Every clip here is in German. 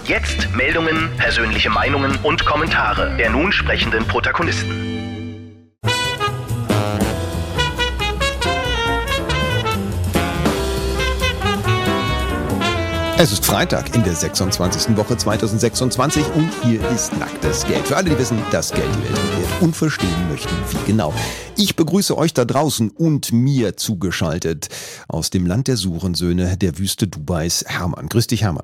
Jetzt Meldungen, persönliche Meinungen und Kommentare der nun sprechenden Protagonisten. Es ist Freitag in der 26. Woche 2026 und hier ist nacktes Geld. Für alle, die wissen, dass Geld die Welt regiert und verstehen möchten, wie genau. Ich begrüße euch da draußen und mir zugeschaltet aus dem Land der Surensöhne der Wüste Dubais, Hermann. Grüß dich, Hermann.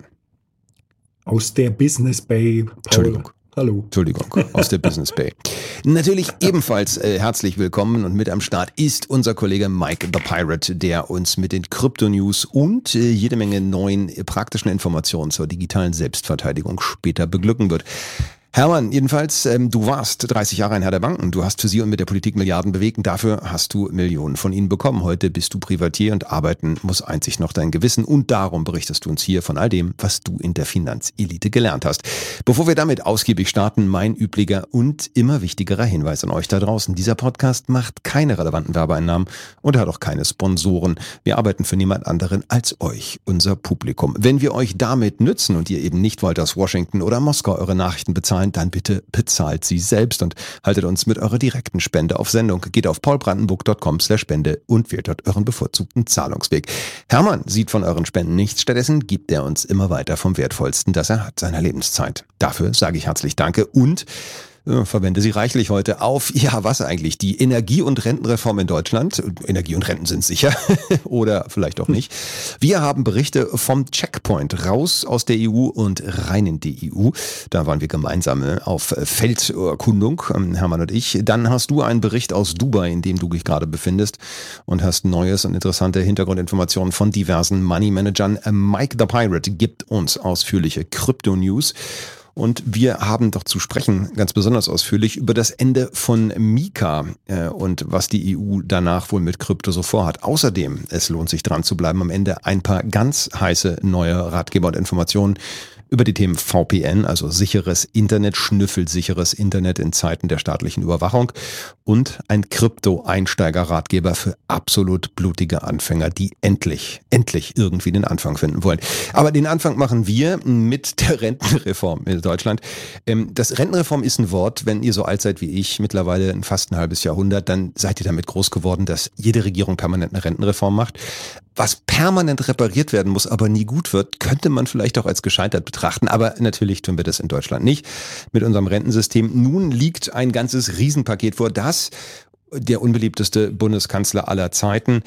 Aus der Business Bay. Paul. Entschuldigung. Hallo. Entschuldigung, aus der Business Bay. Natürlich ebenfalls herzlich willkommen und mit am Start ist unser Kollege Mike the Pirate, der uns mit den Krypto-News und jede Menge neuen praktischen Informationen zur digitalen Selbstverteidigung später beglücken wird. Hermann, jedenfalls, du warst 30 Jahre ein Herr der Banken. Du hast für sie und mit der Politik Milliarden bewegt und dafür hast du Millionen von ihnen bekommen. Heute bist du Privatier und arbeiten muss einzig noch dein Gewissen. Und darum berichtest du uns hier von all dem, was du in der Finanzelite gelernt hast. Bevor wir damit ausgiebig starten, mein üblicher und immer wichtigerer Hinweis an euch da draußen. Dieser Podcast macht keine relevanten Werbeeinnahmen und hat auch keine Sponsoren. Wir arbeiten für niemand anderen als euch, unser Publikum. Wenn wir euch damit nützen und ihr eben nicht wollt aus Washington oder Moskau eure Nachrichten bezahlen, dann bitte bezahlt sie selbst und haltet uns mit eurer direkten Spende auf Sendung. Geht auf paulbrandenburg.com/Spende und wählt dort euren bevorzugten Zahlungsweg. Hermann sieht von euren Spenden nichts, stattdessen gibt er uns immer weiter vom Wertvollsten, das er hat, seiner Lebenszeit. Dafür sage ich herzlich Danke und verwende sie reichlich heute auf, ja, was eigentlich, die Energie- und Rentenreform in Deutschland. Energie und Renten sind sicher oder vielleicht auch nicht. Wir haben Berichte vom Checkpoint raus aus der EU und rein in die EU. Da waren wir gemeinsam auf Felderkundung, Hermann und ich. Dann hast du einen Bericht aus Dubai, in dem du dich gerade befindest und hast neues und interessante Hintergrundinformationen von diversen Money-Managern. Mike the Pirate gibt uns ausführliche Krypto-News. Und wir haben doch zu sprechen, ganz besonders ausführlich, über das Ende von Mika und was die EU danach wohl mit Krypto so vorhat. Außerdem, es lohnt sich dran zu bleiben, am Ende ein paar ganz heiße neue Ratgeber und Informationen über die Themen VPN, also sicheres Internet, schnüffelsicheres Internet in Zeiten der staatlichen Überwachung und ein Krypto-Einsteiger-Ratgeber für absolut blutige Anfänger, die endlich irgendwie den Anfang finden wollen. Aber den Anfang machen wir mit der Rentenreform in Deutschland. Das Rentenreform ist ein Wort, wenn ihr so alt seid wie ich, mittlerweile fast ein halbes Jahrhundert, dann seid ihr damit groß geworden, dass jede Regierung permanent eine Rentenreform macht. Was permanent repariert werden muss, aber nie gut wird, könnte man vielleicht auch als gescheitert betrachten. Aber natürlich tun wir das in Deutschland nicht mit unserem Rentensystem. Nun liegt ein ganzes Riesenpaket vor, das der unbeliebteste Bundeskanzler aller Zeiten,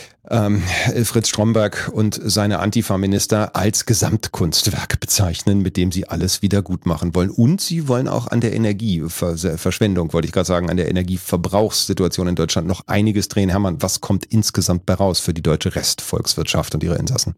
Fritz Stromberg und seine Antifa-Minister als Gesamtkunstwerk bezeichnen, mit dem sie alles wieder gut machen wollen. Und sie wollen auch an der Energieverschwendung, wollte ich gerade sagen, an der Energieverbrauchssituation in Deutschland noch einiges drehen. Hermann, was kommt insgesamt bei raus für die deutsche Restvolkswirtschaft und ihre Insassen?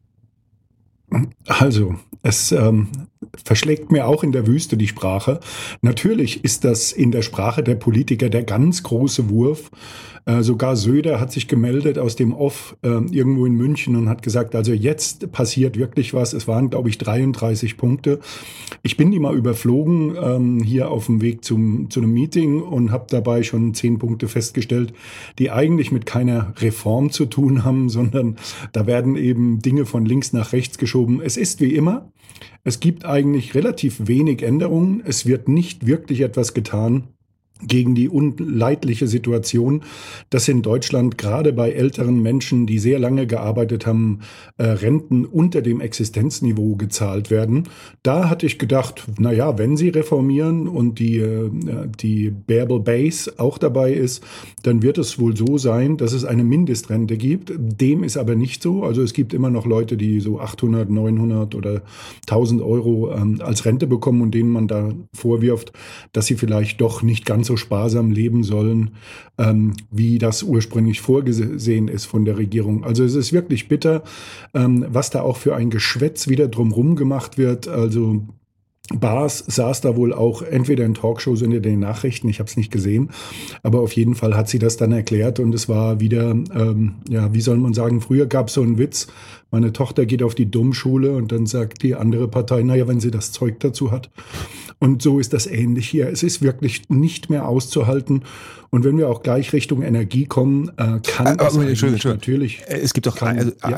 Also, es verschlägt mir auch in der Wüste die Sprache. Natürlich ist das in der Sprache der Politiker der ganz große Wurf. Sogar Söder hat sich gemeldet aus dem Off irgendwo in München und hat gesagt, also jetzt passiert wirklich was. Es waren, glaube ich, 33 Punkte. Ich bin die mal überflogen hier auf dem Weg zu einem Meeting und habe dabei schon 10 Punkte festgestellt, die eigentlich mit keiner Reform zu tun haben, sondern da werden eben Dinge von links nach rechts geschoben. Es ist wie immer. Es gibt eigentlich relativ wenig Änderungen. Es wird nicht wirklich etwas getan gegen die unleidliche Situation, dass in Deutschland gerade bei älteren Menschen, die sehr lange gearbeitet haben, Renten unter dem Existenzniveau gezahlt werden. Da hatte ich gedacht, naja, wenn sie reformieren und die Bearable Base auch dabei ist, dann wird es wohl so sein, dass es eine Mindestrente gibt. Dem ist aber nicht so. Also es gibt immer noch Leute, die so 800, 900 oder 1000 Euro als Rente bekommen und denen man da vorwirft, dass sie vielleicht doch nicht ganz so sparsam leben sollen, wie das ursprünglich vorgesehen ist von der Regierung. Also es ist wirklich bitter, was da auch für ein Geschwätz wieder drumherum gemacht wird. Also Baas saß da wohl auch entweder in Talkshows oder in den Nachrichten, ich habe es nicht gesehen, aber auf jeden Fall hat sie das dann erklärt und es war wieder, wie soll man sagen, früher gab es so einen Witz, meine Tochter geht auf die Dummschule und dann sagt die andere Partei, naja, wenn sie das Zeug dazu hat. Und so ist das ähnlich hier. Es ist wirklich nicht mehr auszuhalten. Und wenn wir auch gleich Richtung Energie kommen, kann das natürlich. Es gibt doch,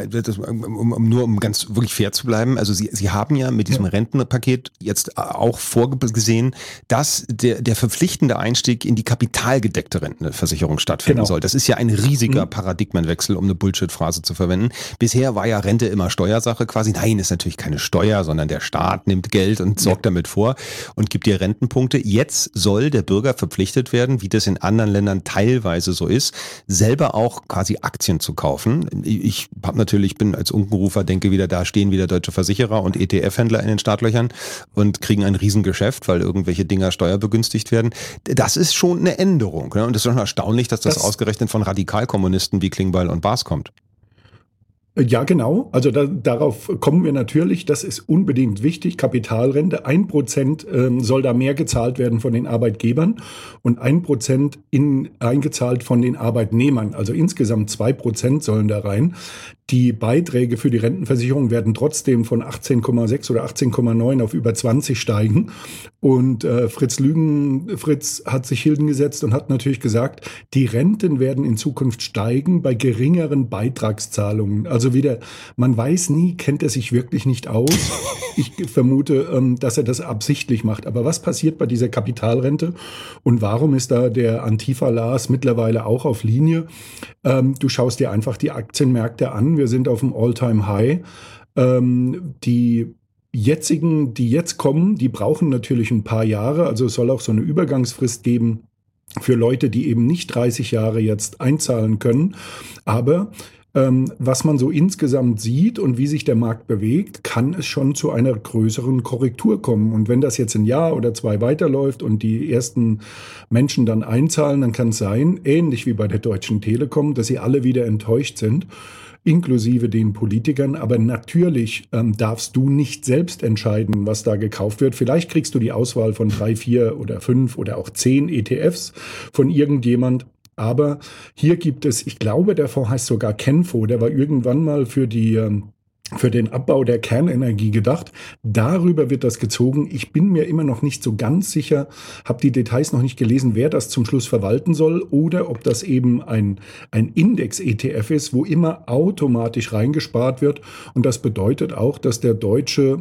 um ganz wirklich fair zu bleiben, also Sie haben ja mit diesem Rentenpaket jetzt auch vorgesehen, dass der verpflichtende Einstieg in die kapitalgedeckte Rentenversicherung stattfinden soll. Das ist ja ein riesiger Paradigmenwechsel, um eine Bullshit-Phrase zu verwenden. Bisher war ja Rente immer Steuersache quasi. Nein, ist natürlich keine Steuer, sondern der Staat nimmt Geld und sorgt damit vor und gibt dir Rentenpunkte. Jetzt soll der Bürger verpflichtet werden, wie das in anderen Ländern teilweise so ist, selber auch quasi Aktien zu kaufen. Ich bin als Unkenrufer, denke wieder, da stehen wieder deutsche Versicherer und ETF-Händler in den Startlöchern und kriegen ein Riesengeschäft, weil irgendwelche Dinger steuerbegünstigt werden. Das ist schon eine Änderung. Ne? Und es ist schon erstaunlich, dass das ausgerechnet von Radikalkommunisten wie Klingbeil und Baas kommt. Ja, genau. Also darauf kommen wir natürlich. Das ist unbedingt wichtig. Kapitalrente. 1% soll da mehr gezahlt werden von den Arbeitgebern und 1% eingezahlt von den Arbeitnehmern. Also insgesamt 2% sollen da rein. Die Beiträge für die Rentenversicherung werden trotzdem von 18,6 oder 18,9 auf über 20 steigen. Und Fritz hat sich hingesetzt und hat natürlich gesagt, die Renten werden in Zukunft steigen bei geringeren Beitragszahlungen. Also wieder, man weiß nie, kennt er sich wirklich nicht aus. Ich vermute, dass er das absichtlich macht. Aber was passiert bei dieser Kapitalrente? Und warum ist da der Antifa-Lars mittlerweile auch auf Linie? Du schaust dir einfach die Aktienmärkte an. Wir sind auf dem All-Time-High. Die jetzigen, die jetzt kommen, die brauchen natürlich ein paar Jahre. Also es soll auch so eine Übergangsfrist geben für Leute, die eben nicht 30 Jahre jetzt einzahlen können. Aber was man so insgesamt sieht und wie sich der Markt bewegt, kann es schon zu einer größeren Korrektur kommen. Und wenn das jetzt ein Jahr oder zwei weiterläuft und die ersten Menschen dann einzahlen, dann kann es sein, ähnlich wie bei der Deutschen Telekom, dass sie alle wieder enttäuscht sind, inklusive den Politikern. Aber natürlich darfst du nicht selbst entscheiden, was da gekauft wird. Vielleicht kriegst du die Auswahl von 3, 4 oder 5 oder auch 10 ETFs von irgendjemand. Aber hier gibt es, ich glaube, der Fonds heißt sogar Kenfo, der war irgendwann mal für den Abbau der Kernenergie gedacht. Darüber wird das gezogen. Ich bin mir immer noch nicht so ganz sicher, habe die Details noch nicht gelesen, wer das zum Schluss verwalten soll oder ob das eben ein Index-ETF ist, wo immer automatisch reingespart wird. Und das bedeutet auch, dass der deutsche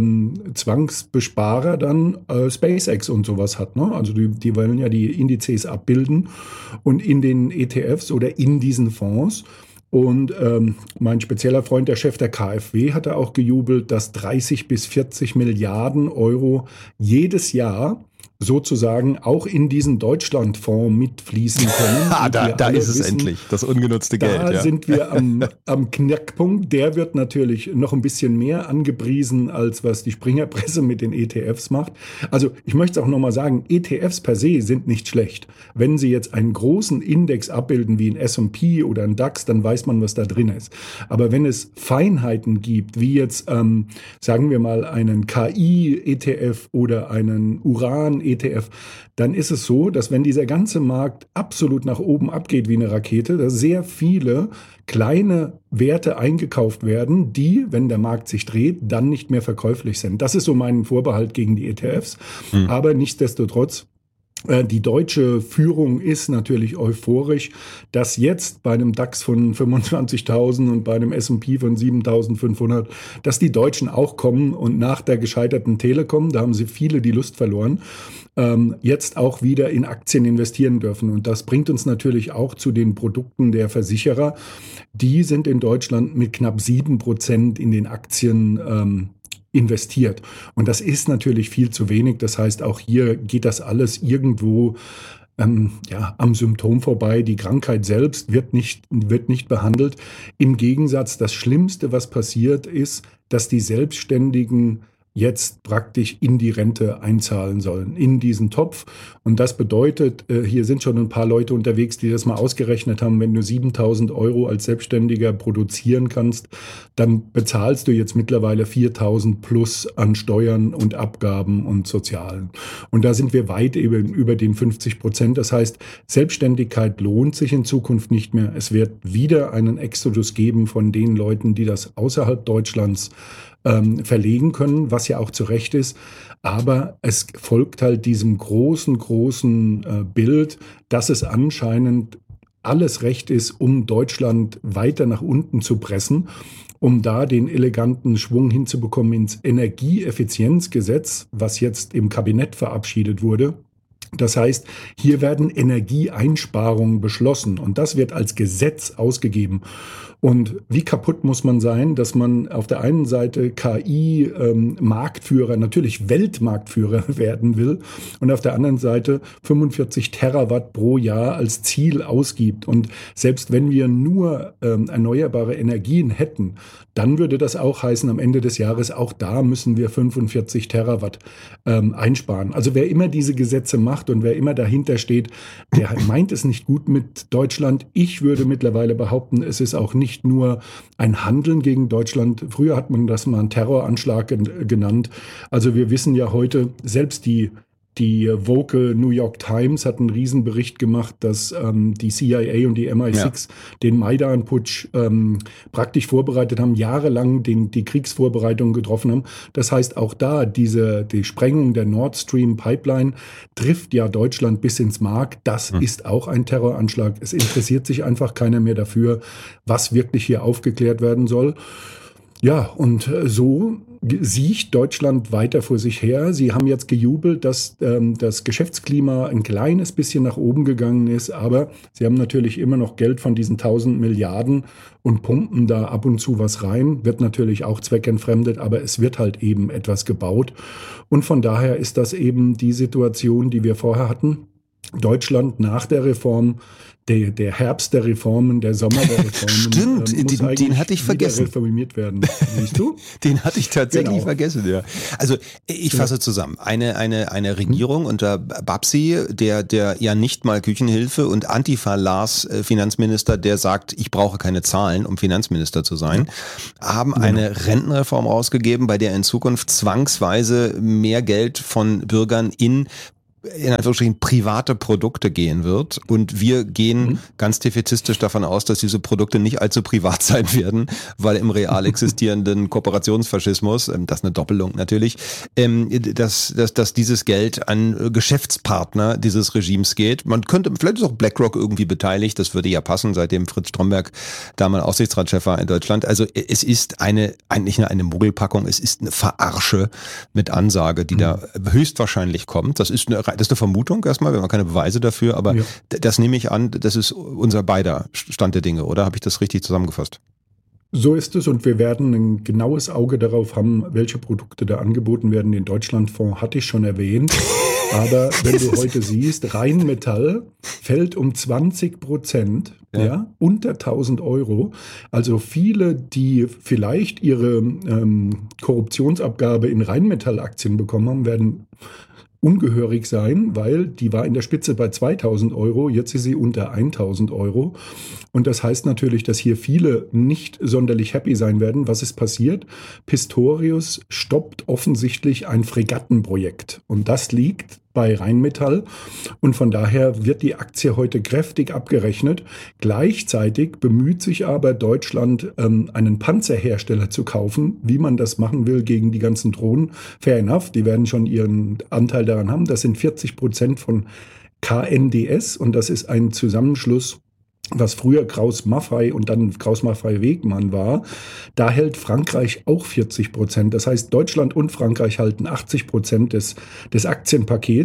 Zwangsbesparer dann SpaceX und sowas hat. Ne? Also die wollen ja die Indizes abbilden und in den ETFs oder in diesen Fonds. Und mein spezieller Freund, der Chef der KfW, hat da auch gejubelt, dass 30 bis 40 Milliarden Euro jedes Jahr sozusagen auch in diesen Deutschlandfonds mitfließen können. Da ist es endlich, das ungenutzte Geld. Da sind wir am Knackpunkt. Der wird natürlich noch ein bisschen mehr angepriesen, als was die Springerpresse mit den ETFs macht. Also ich möchte es auch nochmal sagen, ETFs per se sind nicht schlecht. Wenn sie jetzt einen großen Index abbilden, wie ein S&P oder ein DAX, dann weiß man, was da drin ist. Aber wenn es Feinheiten gibt, wie jetzt, sagen wir mal, einen KI-ETF oder einen Uran-ETF, dann ist es so, dass wenn dieser ganze Markt absolut nach oben abgeht wie eine Rakete, dass sehr viele kleine Werte eingekauft werden, die, wenn der Markt sich dreht, dann nicht mehr verkäuflich sind. Das ist so mein Vorbehalt gegen die ETFs. Aber nichtsdestotrotz, die deutsche Führung ist natürlich euphorisch, dass jetzt bei einem DAX von 25.000 und bei einem S&P von 7.500, dass die Deutschen auch kommen und nach der gescheiterten Telekom, da haben sie viele die Lust verloren, jetzt auch wieder in Aktien investieren dürfen. Und das bringt uns natürlich auch zu den Produkten der Versicherer. Die sind in Deutschland mit knapp 7% in den Aktien investiert. Und das ist natürlich viel zu wenig. Das heißt, auch hier geht das alles irgendwo am Symptom vorbei. Die Krankheit selbst wird nicht behandelt. Im Gegensatz, das Schlimmste, was passiert, ist, dass die Selbstständigen jetzt praktisch in die Rente einzahlen sollen, in diesen Topf. Und das bedeutet, hier sind schon ein paar Leute unterwegs, die das mal ausgerechnet haben, wenn du 7.000 € als Selbstständiger produzieren kannst, dann bezahlst du jetzt mittlerweile 4.000 plus an Steuern und Abgaben und Sozialen. Und da sind wir weit eben über den 50%. Das heißt, Selbstständigkeit lohnt sich in Zukunft nicht mehr. Es wird wieder einen Exodus geben von den Leuten, die das außerhalb Deutschlands verlegen können, was ja auch zu Recht ist. Aber es folgt halt diesem großen Bild, dass es anscheinend alles recht ist, um Deutschland weiter nach unten zu pressen, um da den eleganten Schwung hinzubekommen ins Energieeffizienzgesetz, was jetzt im Kabinett verabschiedet wurde. Das heißt, hier werden Energieeinsparungen beschlossen und das wird als Gesetz ausgegeben. Und wie kaputt muss man sein, dass man auf der einen Seite KI-Marktführer, natürlich Weltmarktführer werden will und auf der anderen Seite 45 Terawatt pro Jahr als Ziel ausgibt. Und selbst wenn wir nur erneuerbare Energien hätten, dann würde das auch heißen, am Ende des Jahres, auch da müssen wir 45 Terawatt einsparen. Also wer immer diese Gesetze macht und wer immer dahinter steht, der meint es nicht gut mit Deutschland. Ich würde mittlerweile behaupten, es ist auch nicht nur ein Handeln gegen Deutschland. Früher hat man das mal einen Terroranschlag genannt. Also wir wissen ja heute, selbst die woke New York Times hat einen Riesenbericht gemacht, dass die CIA und die MI6 den Maidan-Putsch praktisch vorbereitet haben, jahrelang die Kriegsvorbereitungen getroffen haben. Das heißt, auch da die Sprengung der Nord Stream Pipeline trifft ja Deutschland bis ins Mark. Das ist auch ein Terroranschlag. Es interessiert sich einfach keiner mehr dafür, was wirklich hier aufgeklärt werden soll. Ja, und so sieht Deutschland weiter vor sich her. Sie haben jetzt gejubelt, dass das Geschäftsklima ein kleines bisschen nach oben gegangen ist, aber sie haben natürlich immer noch Geld von diesen 1.000 Milliarden und pumpen da ab und zu was rein. Wird natürlich auch zweckentfremdet, aber es wird halt eben etwas gebaut. Und von daher ist das eben die Situation, die wir vorher hatten. Deutschland nach der Reform, der Herbst der Reformen, der Sommer der Reformen. Stimmt, den hatte ich vergessen. Reformiert werden. Siehst du? Den hatte ich tatsächlich vergessen, ja. Also ich fasse zusammen. Eine Regierung unter Babsi, der ja nicht mal Küchenhilfe und Antifa-Lars Finanzminister, der sagt, ich brauche keine Zahlen, um Finanzminister zu sein, haben eine Rentenreform rausgegeben, bei der in Zukunft zwangsweise mehr Geld von Bürgern in Anführungsstrichen private Produkte gehen wird. Und wir gehen ganz defizistisch davon aus, dass diese Produkte nicht allzu privat sein werden, weil im real existierenden Kooperationsfaschismus, das ist eine Doppelung natürlich, dass dieses Geld an Geschäftspartner dieses Regimes geht. Man könnte, vielleicht ist auch BlackRock irgendwie beteiligt, das würde ja passen, seitdem Fritz Stromberg da mal Aufsichtsratschef war in Deutschland. Also es ist eigentlich eine Mogelpackung, es ist eine Verarsche mit Ansage, die da höchstwahrscheinlich kommt. Das ist eine Vermutung erstmal, wir haben keine Beweise dafür, aber das nehme ich an, das ist unser beider Stand der Dinge, oder? Habe ich das richtig zusammengefasst? So ist es und wir werden ein genaues Auge darauf haben, welche Produkte da angeboten werden. Den Deutschlandfonds hatte ich schon erwähnt. Aber wenn du heute siehst, Rheinmetall fällt um 20%, unter 1.000 €. Also viele, die vielleicht ihre Korruptionsabgabe in Rheinmetall-Aktien bekommen haben, werden ungehörig sein, weil die war in der Spitze bei 2.000 €, jetzt ist sie unter 1.000 €. Und das heißt natürlich, dass hier viele nicht sonderlich happy sein werden. Was ist passiert? Pistorius stoppt offensichtlich ein Fregattenprojekt. Und das liegt bei Rheinmetall. Und von daher wird die Aktie heute kräftig abgerechnet. Gleichzeitig bemüht sich aber Deutschland, einen Panzerhersteller zu kaufen. Wie man das machen will gegen die ganzen Drohnen, fair enough. Die werden schon ihren Anteil daran haben. Das sind 40% von KNDS und das ist ein Zusammenschluss, was früher Krauss-Maffei und dann Krauss-Maffei-Wegmann war. Da hält Frankreich auch 40%. Das heißt, Deutschland und Frankreich halten 80% des Aktienpakets.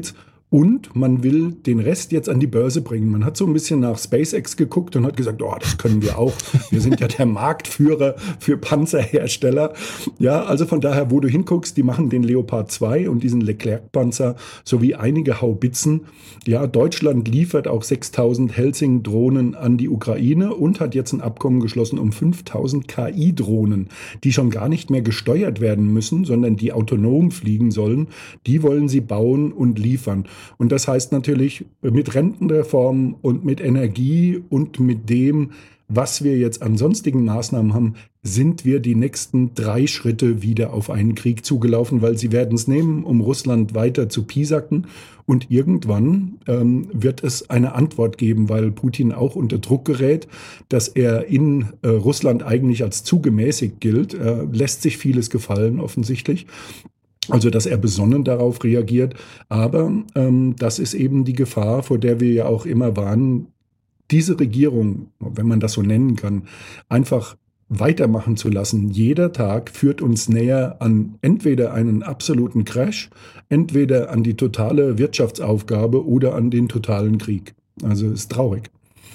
Und man will den Rest jetzt an die Börse bringen. Man hat so ein bisschen nach SpaceX geguckt und hat gesagt, oh, das können wir auch. Wir sind ja der Marktführer für Panzerhersteller. Ja, also von daher, wo du hinguckst, die machen den Leopard 2 und diesen Leclerc-Panzer sowie einige Haubitzen. Ja, Deutschland liefert auch 6.000 Helsing-Drohnen an die Ukraine und hat jetzt ein Abkommen geschlossen um 5.000 KI-Drohnen, die schon gar nicht mehr gesteuert werden müssen, sondern die autonom fliegen sollen. Die wollen sie bauen und liefern. Und das heißt natürlich, mit Rentenreform und mit Energie und mit dem, was wir jetzt an sonstigen Maßnahmen haben, sind wir die nächsten 3 Schritte wieder auf einen Krieg zugelaufen, weil sie werden es nehmen, um Russland weiter zu piesacken. Und irgendwann wird es eine Antwort geben, weil Putin auch unter Druck gerät, dass er in Russland eigentlich als zu gemäßigt gilt. Er lässt sich vieles gefallen, offensichtlich. Also, dass er besonnen darauf reagiert. Aber das ist eben die Gefahr, vor der wir ja auch immer warnen, diese Regierung, wenn man das so nennen kann, einfach weitermachen zu lassen. Jeder Tag führt uns näher an entweder einen absoluten Crash, entweder an die totale Wirtschaftsaufgabe oder an den totalen Krieg. Also ist traurig.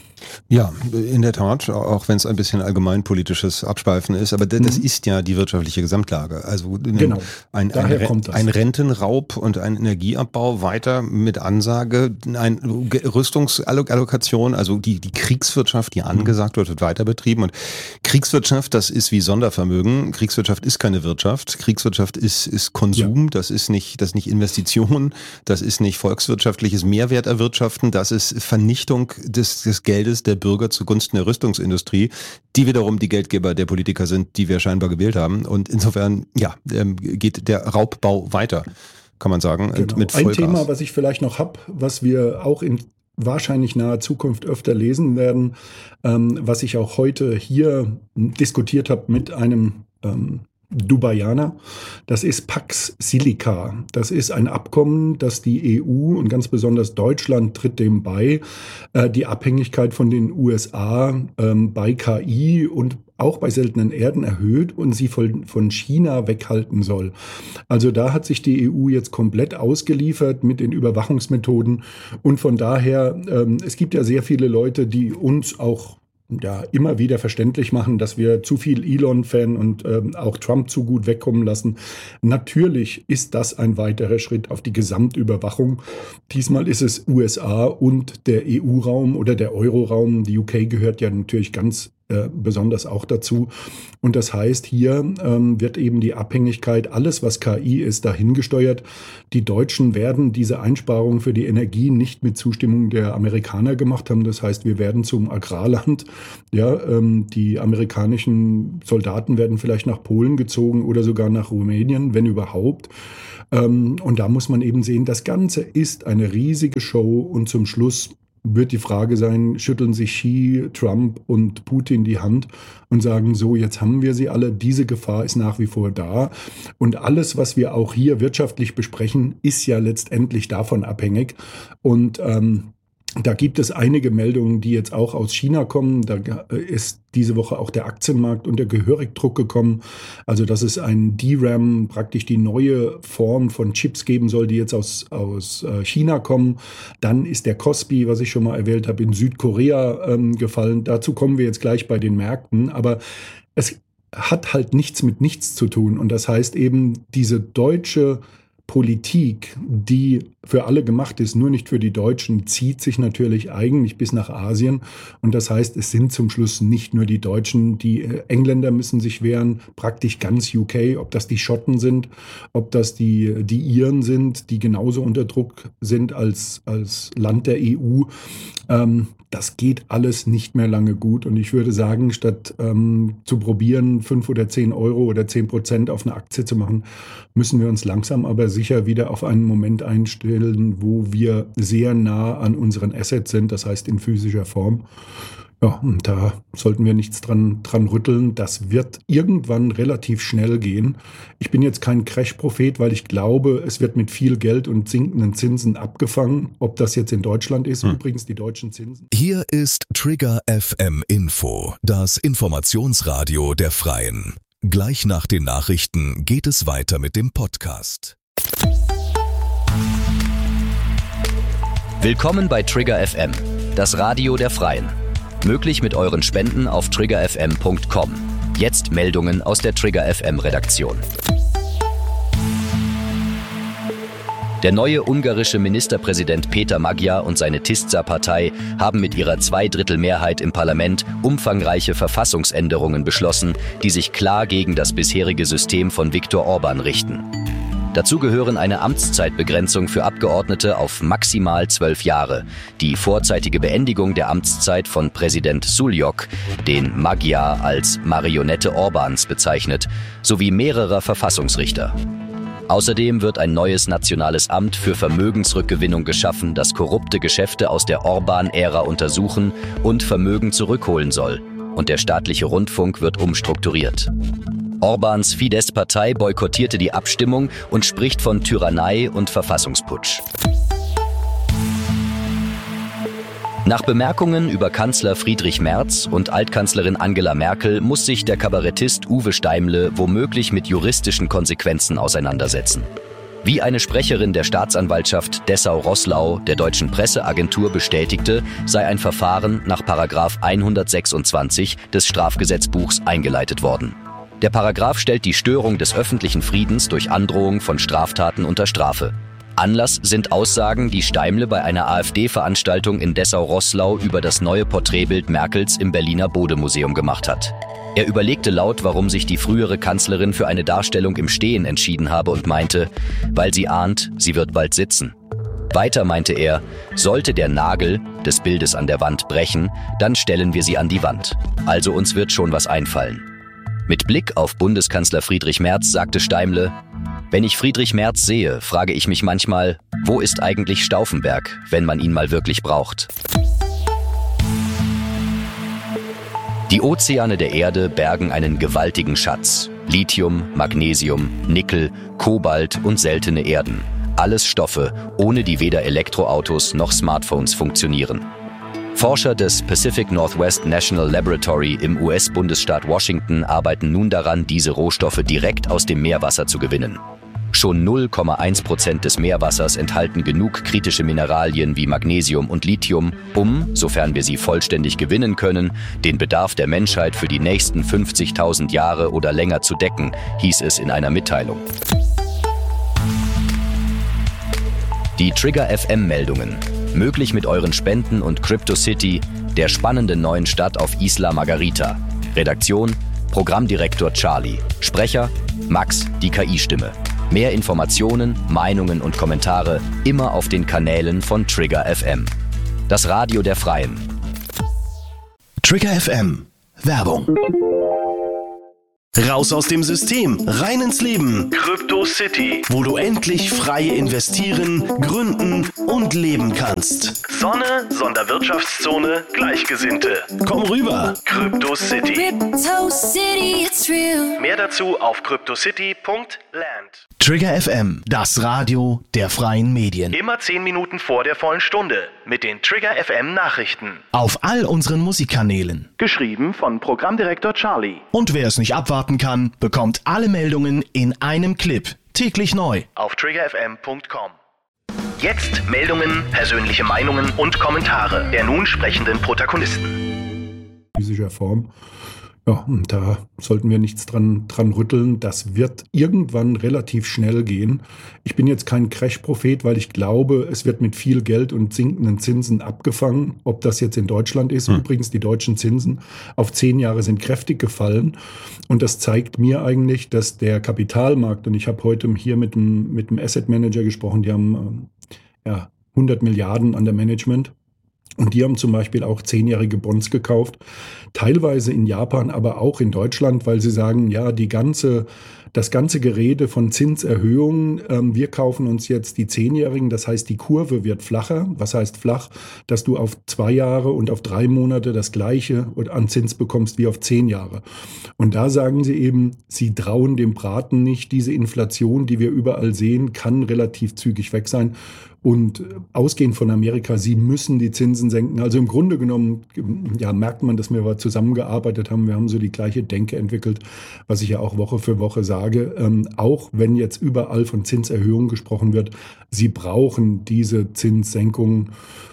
Ja, in der Tat, auch wenn es ein bisschen allgemeinpolitisches Abschweifen ist, aber das ist ja die wirtschaftliche Gesamtlage. Also genau. ein Rentenraub und ein Energieabbau weiter mit Ansage, eine Rüstungsallokation, also die Kriegswirtschaft, die angesagt wird weiter betrieben. Und Kriegswirtschaft, das ist wie Sondervermögen. Kriegswirtschaft ist keine Wirtschaft. Kriegswirtschaft ist Konsum, ja. Das ist nicht Investition, das ist nicht volkswirtschaftliches Mehrwert erwirtschaften, das ist Vernichtung des Geldes der Bürger zugunsten der Rüstungsindustrie, die wiederum die Geldgeber der Politiker sind, die wir scheinbar gewählt haben. Und insofern, geht der Raubbau weiter, kann man sagen. Genau. Und mit Vollgas. Ein Thema, was ich vielleicht noch habe, was wir auch in wahrscheinlich naher Zukunft öfter lesen werden, was ich auch heute hier diskutiert habe mit einem Dubaianer, das ist Pax Silica. Das ist ein Abkommen, das die EU und ganz besonders Deutschland tritt dem bei, die Abhängigkeit von den USA bei KI und auch bei seltenen Erden erhöht und sie von China weghalten soll. Also da hat sich die EU jetzt komplett ausgeliefert mit den Überwachungsmethoden und von daher, es gibt ja sehr viele Leute, die uns auch immer wieder verständlich machen, dass wir zu viel Elon-Fan und auch Trump zu gut wegkommen lassen. Natürlich ist das ein weiterer Schritt auf die Gesamtüberwachung. Diesmal ist es USA und der EU-Raum oder der Euro-Raum. Die UK gehört ja natürlich ganz besonders auch dazu. Und das heißt, hier wird eben die Abhängigkeit, alles was KI ist, dahingesteuert. Die Deutschen werden diese Einsparungen für die Energie nicht mit Zustimmung der Amerikaner gemacht haben. Das heißt, wir werden zum Agrarland. Ja, die amerikanischen Soldaten werden vielleicht nach Polen gezogen oder sogar nach Rumänien, wenn überhaupt. Und da muss man eben sehen, das Ganze ist eine riesige Show und zum Schluss wird die Frage sein, schütteln sich Xi, Trump und Putin die Hand und sagen, so, jetzt haben wir sie alle, diese Gefahr ist nach wie vor da. Und alles, was wir auch hier wirtschaftlich besprechen, ist ja letztendlich davon abhängig. Und da gibt es einige Meldungen, die jetzt auch aus China kommen. Da ist diese Woche auch der Aktienmarkt unter gehörig Druck gekommen. Also dass es ein DRAM, praktisch die neue Form von Chips geben soll, die jetzt aus China kommen. Dann ist der Kospi, was ich schon mal erwähnt habe, in Südkorea gefallen. Dazu kommen wir jetzt gleich bei den Märkten. Aber es hat halt nichts mit nichts zu tun. Und das heißt eben, diese deutsche Politik, die für alle gemacht ist, nur nicht für die Deutschen, zieht sich natürlich eigentlich bis nach Asien. Und das heißt, es sind zum Schluss nicht nur die Deutschen, die Engländer müssen sich wehren, praktisch ganz UK, ob das die Schotten sind, ob das die Iren sind, die genauso unter Druck sind als Land der EU. Das geht alles nicht mehr lange gut. Und ich würde sagen, statt zu probieren, 5 oder 10 Euro oder 10% auf eine Aktie zu machen, müssen wir uns langsam aber sicher wieder auf einen Moment einstellen, wo wir sehr nah an unseren Assets sind, das heißt in physischer Form. Ja, und da sollten wir nichts dran rütteln. Das wird irgendwann relativ schnell gehen. Ich bin jetzt kein Crash-Prophet, weil ich glaube, es wird mit viel Geld und sinkenden Zinsen abgefangen. Ob das jetzt in Deutschland ist, übrigens die deutschen Zinsen. Hier ist Trigger FM Info, das Informationsradio der Freien. Gleich nach den Nachrichten geht es weiter mit dem Podcast. Willkommen bei Trigger FM, das Radio der Freien. Möglich mit euren Spenden auf triggerfm.com. Jetzt Meldungen aus der Trigger FM Redaktion. Der neue ungarische Ministerpräsident Peter Magyar und seine Tisza-Partei haben mit ihrer Zweidrittelmehrheit im Parlament umfangreiche Verfassungsänderungen beschlossen, die sich klar gegen das bisherige System von Viktor Orbán richten. Dazu gehören eine Amtszeitbegrenzung für Abgeordnete auf maximal 12 Jahre, die vorzeitige Beendigung der Amtszeit von Präsident Suljók, den Magyar als Marionette Orbáns bezeichnet, sowie mehrerer Verfassungsrichter. Außerdem wird ein neues nationales Amt für Vermögensrückgewinnung geschaffen, das korrupte Geschäfte aus der Orbán-Ära untersuchen und Vermögen zurückholen soll. Und der staatliche Rundfunk wird umstrukturiert. Orbáns Fidesz-Partei boykottierte die Abstimmung und spricht von Tyrannei und Verfassungsputsch. Nach Bemerkungen über Kanzler Friedrich Merz und Altkanzlerin Angela Merkel muss sich der Kabarettist Uwe Steimle womöglich mit juristischen Konsequenzen auseinandersetzen. Wie eine Sprecherin der Staatsanwaltschaft Dessau-Roßlau der deutschen Presseagentur bestätigte, sei ein Verfahren nach § 126 des Strafgesetzbuchs eingeleitet worden. Der Paragraph stellt die Störung des öffentlichen Friedens durch Androhung von Straftaten unter Strafe. Anlass sind Aussagen, die Steimle bei einer AfD-Veranstaltung in Dessau-Roßlau über das neue Porträtbild Merkels im Berliner Bode-Museum gemacht hat. Er überlegte laut, warum sich die frühere Kanzlerin für eine Darstellung im Stehen entschieden habe und meinte, weil sie ahnt, sie wird bald sitzen. Weiter meinte er, sollte der Nagel des Bildes an der Wand brechen, dann stellen wir sie an die Wand. Also uns wird schon was einfallen. Mit Blick auf Bundeskanzler Friedrich Merz sagte Steimle, wenn ich Friedrich Merz sehe, frage ich mich manchmal, wo ist eigentlich Stauffenberg, wenn man ihn mal wirklich braucht? Die Ozeane der Erde bergen einen gewaltigen Schatz. Lithium, Magnesium, Nickel, Kobalt und seltene Erden. Alles Stoffe, ohne die weder Elektroautos noch Smartphones funktionieren. Forscher des Pacific Northwest National Laboratory im US-Bundesstaat Washington arbeiten nun daran, diese Rohstoffe direkt aus dem Meerwasser zu gewinnen. Schon 0,1% des Meerwassers enthalten genug kritische Mineralien wie Magnesium und Lithium, um, sofern wir sie vollständig gewinnen können, den Bedarf der Menschheit für die nächsten 50.000 Jahre oder länger zu decken, hieß es in einer Mitteilung. Die Trigger FM-Meldungen. Möglich mit euren Spenden und CryptoCity, der spannenden neuen Stadt auf Isla Margarita. Redaktion, Programmdirektor Charlie. Sprecher, Max, die KI-Stimme. Mehr Informationen, Meinungen und Kommentare immer auf den Kanälen von Trigger FM. Das Radio der Freien. Trigger FM. Werbung. Raus aus dem System, rein ins Leben. CryptoCity. Wo du endlich frei investieren, gründen und leben kannst. Sonne, Sonderwirtschaftszone, Gleichgesinnte. Komm rüber. CryptoCity. Crypto City, it's real. Mehr dazu auf cryptocity.land. Trigger FM, das Radio der freien Medien. Immer 10 Minuten vor der vollen Stunde mit den Trigger FM Nachrichten. Auf all unseren Musikkanälen. Geschrieben von Programmdirektor Charlie. Und wer es nicht abwarten kann, bekommt alle Meldungen in einem Clip. Täglich neu. Auf triggerfm.com. Jetzt Meldungen, persönliche Meinungen und Kommentare der nun sprechenden Protagonisten. Physischer Form. Ja, und da sollten wir nichts dran rütteln. Das wird irgendwann relativ schnell gehen. Ich bin jetzt kein Crash-Prophet, weil ich glaube, es wird mit viel Geld und sinkenden Zinsen abgefangen. Ob das jetzt in Deutschland ist. Übrigens, die deutschen Zinsen auf 10 Jahre sind kräftig gefallen. Und das zeigt mir eigentlich, dass der Kapitalmarkt, und ich habe heute hier mit dem Asset Manager gesprochen, die haben 100 Milliarden an der Management. Und die haben zum Beispiel auch 10-jährige Bonds gekauft, teilweise in Japan, aber auch in Deutschland, weil sie sagen, ja, das ganze Gerede von Zinserhöhungen, wir kaufen uns jetzt die 10-jährigen, das heißt, die Kurve wird flacher. Was heißt flach? Dass du auf 2 Jahre und auf 3 Monate das Gleiche an Zins bekommst wie auf 10 Jahre. Und da sagen sie eben, sie trauen dem Braten nicht. Diese Inflation, die wir überall sehen, kann relativ zügig weg sein. Und ausgehend von Amerika, sie müssen die Zinsen senken. Also im Grunde genommen, ja, merkt man, dass wir zusammengearbeitet haben. Wir haben so die gleiche Denke entwickelt, was ich ja auch Woche für Woche sage. Auch wenn jetzt überall von Zinserhöhungen gesprochen wird, sie brauchen diese Zinssenkungen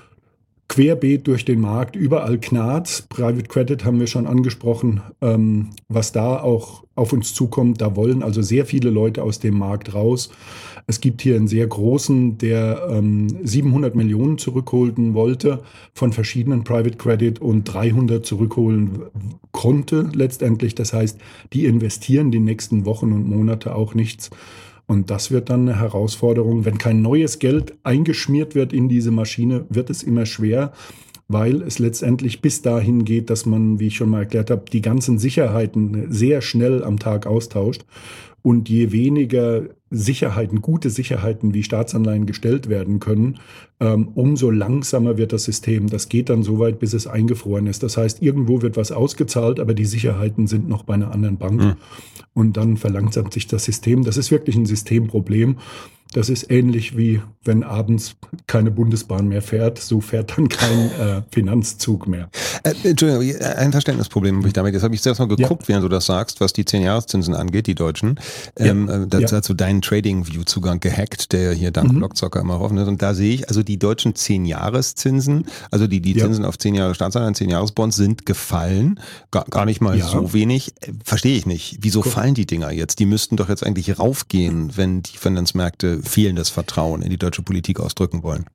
querbeet durch den Markt. Überall knarrt. Private Credit haben wir schon angesprochen. Was da auch auf uns zukommt, da wollen also sehr viele Leute aus dem Markt raus. Es gibt hier einen sehr großen, der 700 Millionen zurückholen wollte von verschiedenen Private Credit und 300 zurückholen konnte letztendlich. Das heißt, die investieren die nächsten Wochen und Monate auch nichts. Und das wird dann eine Herausforderung. Wenn kein neues Geld eingeschmiert wird in diese Maschine, wird es immer schwer, weil es letztendlich bis dahin geht, dass man, wie ich schon mal erklärt habe, die ganzen Sicherheiten sehr schnell am Tag austauscht. Und je weniger Sicherheiten, gute Sicherheiten wie Staatsanleihen gestellt werden können, umso langsamer wird das System. Das geht dann so weit, bis es eingefroren ist. Das heißt, irgendwo wird was ausgezahlt, aber die Sicherheiten sind noch bei einer anderen Bank. Und dann verlangsamt sich das System. Das ist wirklich ein Systemproblem. Das ist ähnlich wie wenn abends keine Bundesbahn mehr fährt, so fährt dann kein Finanzzug mehr. Entschuldigung, ein Verständnisproblem habe ich damit. Jetzt habe ich selbst mal geguckt, während du das sagst, was die 10-Jahreszinsen angeht, die deutschen. Dazu hast du deinen TradingView-Zugang gehackt, der hier dank Blockzocker immer offen ist. Und da sehe ich, also die deutschen 10-Jahreszinsen, also die Zinsen auf 10 Jahre Staatsanleihen, 10-Jahres-Bonds sind gefallen. Gar nicht mal so wenig. Verstehe ich nicht. Wieso fallen die Dinger jetzt? Die müssten doch jetzt eigentlich raufgehen, wenn die Finanzmärkte fehlendes Vertrauen in die deutsche Politik ausdrücken wollen.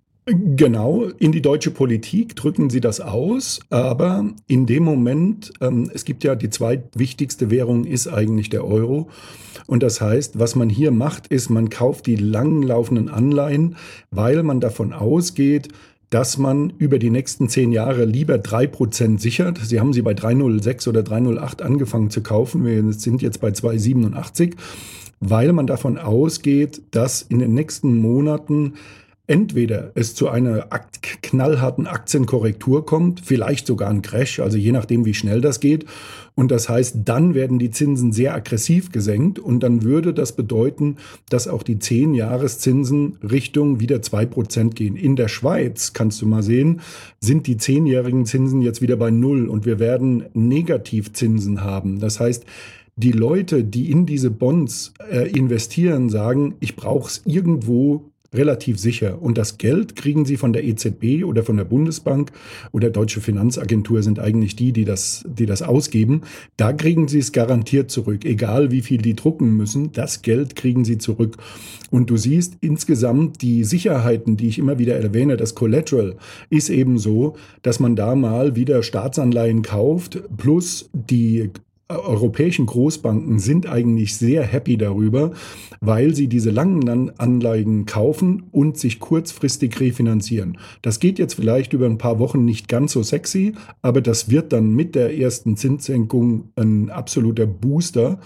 Genau, in die deutsche Politik drücken sie das aus, aber in dem Moment, es gibt ja die zweitwichtigste Währung ist eigentlich der Euro. Und das heißt, was man hier macht, ist, man kauft die langlaufenden Anleihen, weil man davon ausgeht, dass man über die nächsten 10 Jahre lieber 3% sichert. Sie haben sie bei 3,06 oder 3,08 angefangen zu kaufen. Wir sind jetzt bei 2,87, weil man davon ausgeht, dass in den nächsten Monaten entweder es zu einer knallharten Aktienkorrektur kommt, vielleicht sogar ein Crash, also je nachdem, wie schnell das geht. Und das heißt, dann werden die Zinsen sehr aggressiv gesenkt und dann würde das bedeuten, dass auch die 10-Jahreszinsen Richtung wieder 2% gehen. In der Schweiz, kannst du mal sehen, sind die 10-jährigen Zinsen jetzt wieder bei 0 und wir werden Negativzinsen haben. Das heißt, die Leute, die in diese Bonds investieren, sagen, ich brauche es irgendwo relativ sicher. Und das Geld kriegen sie von der EZB oder von der Bundesbank oder Deutsche Finanzagentur sind eigentlich die das ausgeben. Da kriegen sie es garantiert zurück. Egal wie viel die drucken müssen, das Geld kriegen sie zurück. Und du siehst insgesamt die Sicherheiten, die ich immer wieder erwähne, das Collateral ist eben so, dass man da mal wieder Staatsanleihen kauft, plus die europäischen Großbanken sind eigentlich sehr happy darüber, weil sie diese langen Anleihen kaufen und sich kurzfristig refinanzieren. Das geht jetzt vielleicht über ein paar Wochen nicht ganz so sexy, aber das wird dann mit der ersten Zinssenkung ein absoluter Booster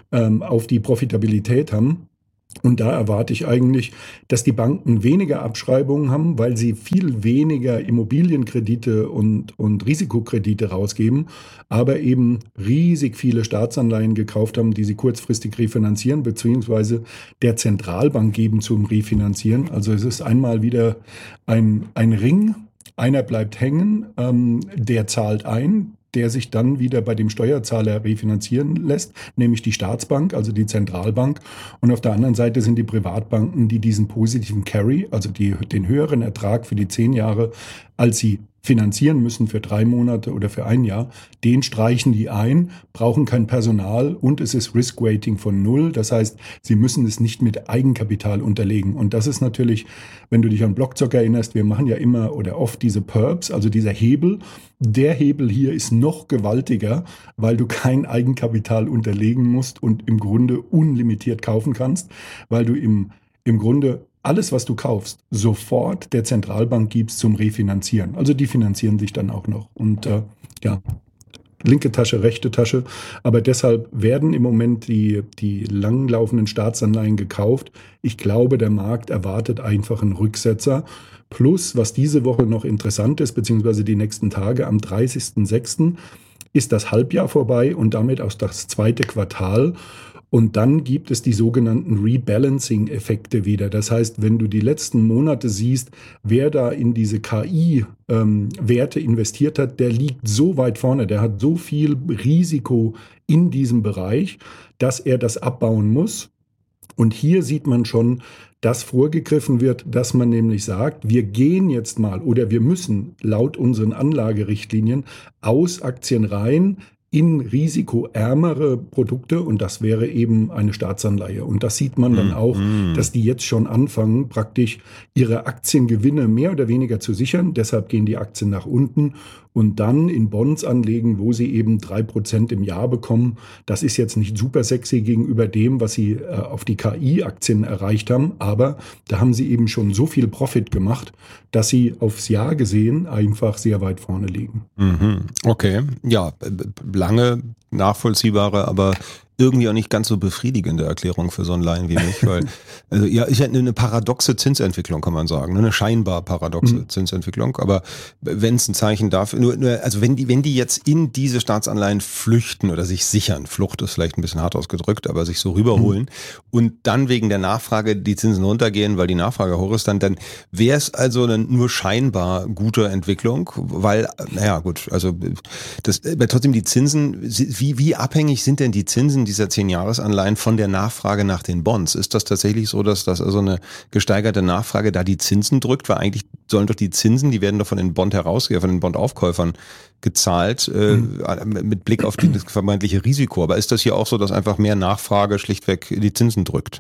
auf die Profitabilität haben. Und da erwarte ich eigentlich, dass die Banken weniger Abschreibungen haben, weil sie viel weniger Immobilienkredite und Risikokredite rausgeben, aber eben riesig viele Staatsanleihen gekauft haben, die sie kurzfristig refinanzieren, beziehungsweise der Zentralbank geben zum Refinanzieren. Also es ist einmal wieder ein Ring, einer bleibt hängen, der zahlt ein, der sich dann wieder bei dem Steuerzahler refinanzieren lässt, nämlich die Staatsbank, also die Zentralbank. Und auf der anderen Seite sind die Privatbanken, die diesen positiven Carry, also den höheren Ertrag für die 10 Jahre, als sie finanzieren müssen für 3 Monate oder für 1 Jahr, den streichen die ein, brauchen kein Personal und es ist Risk-Weighting von 0. Das heißt, sie müssen es nicht mit Eigenkapital unterlegen. Und das ist natürlich, wenn du dich an Blockzocker erinnerst, wir machen ja immer oder oft diese Perps, also dieser Hebel. Der Hebel hier ist noch gewaltiger, weil du kein Eigenkapital unterlegen musst und im Grunde unlimitiert kaufen kannst, weil du im Grunde alles, was du kaufst, sofort der Zentralbank gibst zum Refinanzieren. Also die finanzieren sich dann auch noch. Und linke Tasche, rechte Tasche. Aber deshalb werden im Moment die langlaufenden Staatsanleihen gekauft. Ich glaube, der Markt erwartet einfach einen Rücksetzer. Plus, was diese Woche noch interessant ist, beziehungsweise die nächsten Tage, am 30.06. ist das Halbjahr vorbei und damit auch das zweite Quartal. Und dann gibt es die sogenannten Rebalancing-Effekte wieder. Das heißt, wenn du die letzten Monate siehst, wer da in diese KI-Werte investiert hat, der liegt so weit vorne, der hat so viel Risiko in diesem Bereich, dass er das abbauen muss. Und hier sieht man schon, dass vorgegriffen wird, dass man nämlich sagt, wir gehen jetzt mal oder wir müssen laut unseren Anlagerichtlinien aus Aktien rein in risikoärmere Produkte, und das wäre eben eine Staatsanleihe. Und das sieht man dann auch, dass die jetzt schon anfangen, praktisch ihre Aktiengewinne mehr oder weniger zu sichern. Deshalb gehen die Aktien nach unten und dann in Bonds anlegen, wo sie eben 3% im Jahr bekommen. Das ist jetzt nicht super sexy gegenüber dem, was sie auf die KI-Aktien erreicht haben, aber da haben sie eben schon so viel Profit gemacht, dass sie aufs Jahr gesehen einfach sehr weit vorne liegen. Okay, ja, lange nachvollziehbare, aber irgendwie auch nicht ganz so befriedigende Erklärung für so einen Laien wie mich, weil also ja, ist ja eine paradoxe Zinsentwicklung, kann man sagen, eine scheinbar paradoxe Zinsentwicklung, aber wenn es ein Zeichen dafür, also wenn die jetzt in diese Staatsanleihen flüchten oder sich sichern, Flucht ist vielleicht ein bisschen hart ausgedrückt, aber sich so rüberholen und dann wegen der Nachfrage die Zinsen runtergehen, weil die Nachfrage hoch ist, dann wäre es also eine nur scheinbar gute Entwicklung, weil, naja gut, also aber trotzdem die Zinsen, wie abhängig sind denn die Zinsen dieser 10-Jahres-Anleihen von der Nachfrage nach den Bonds? Ist das tatsächlich so, dass das also eine gesteigerte Nachfrage da die Zinsen drückt? Weil eigentlich sollen doch die Zinsen, die werden doch von den Bond-Herausgeber, von den Bondaufkäufern gezahlt, mit Blick auf das vermeintliche Risiko. Aber ist das hier auch so, dass einfach mehr Nachfrage schlichtweg die Zinsen drückt?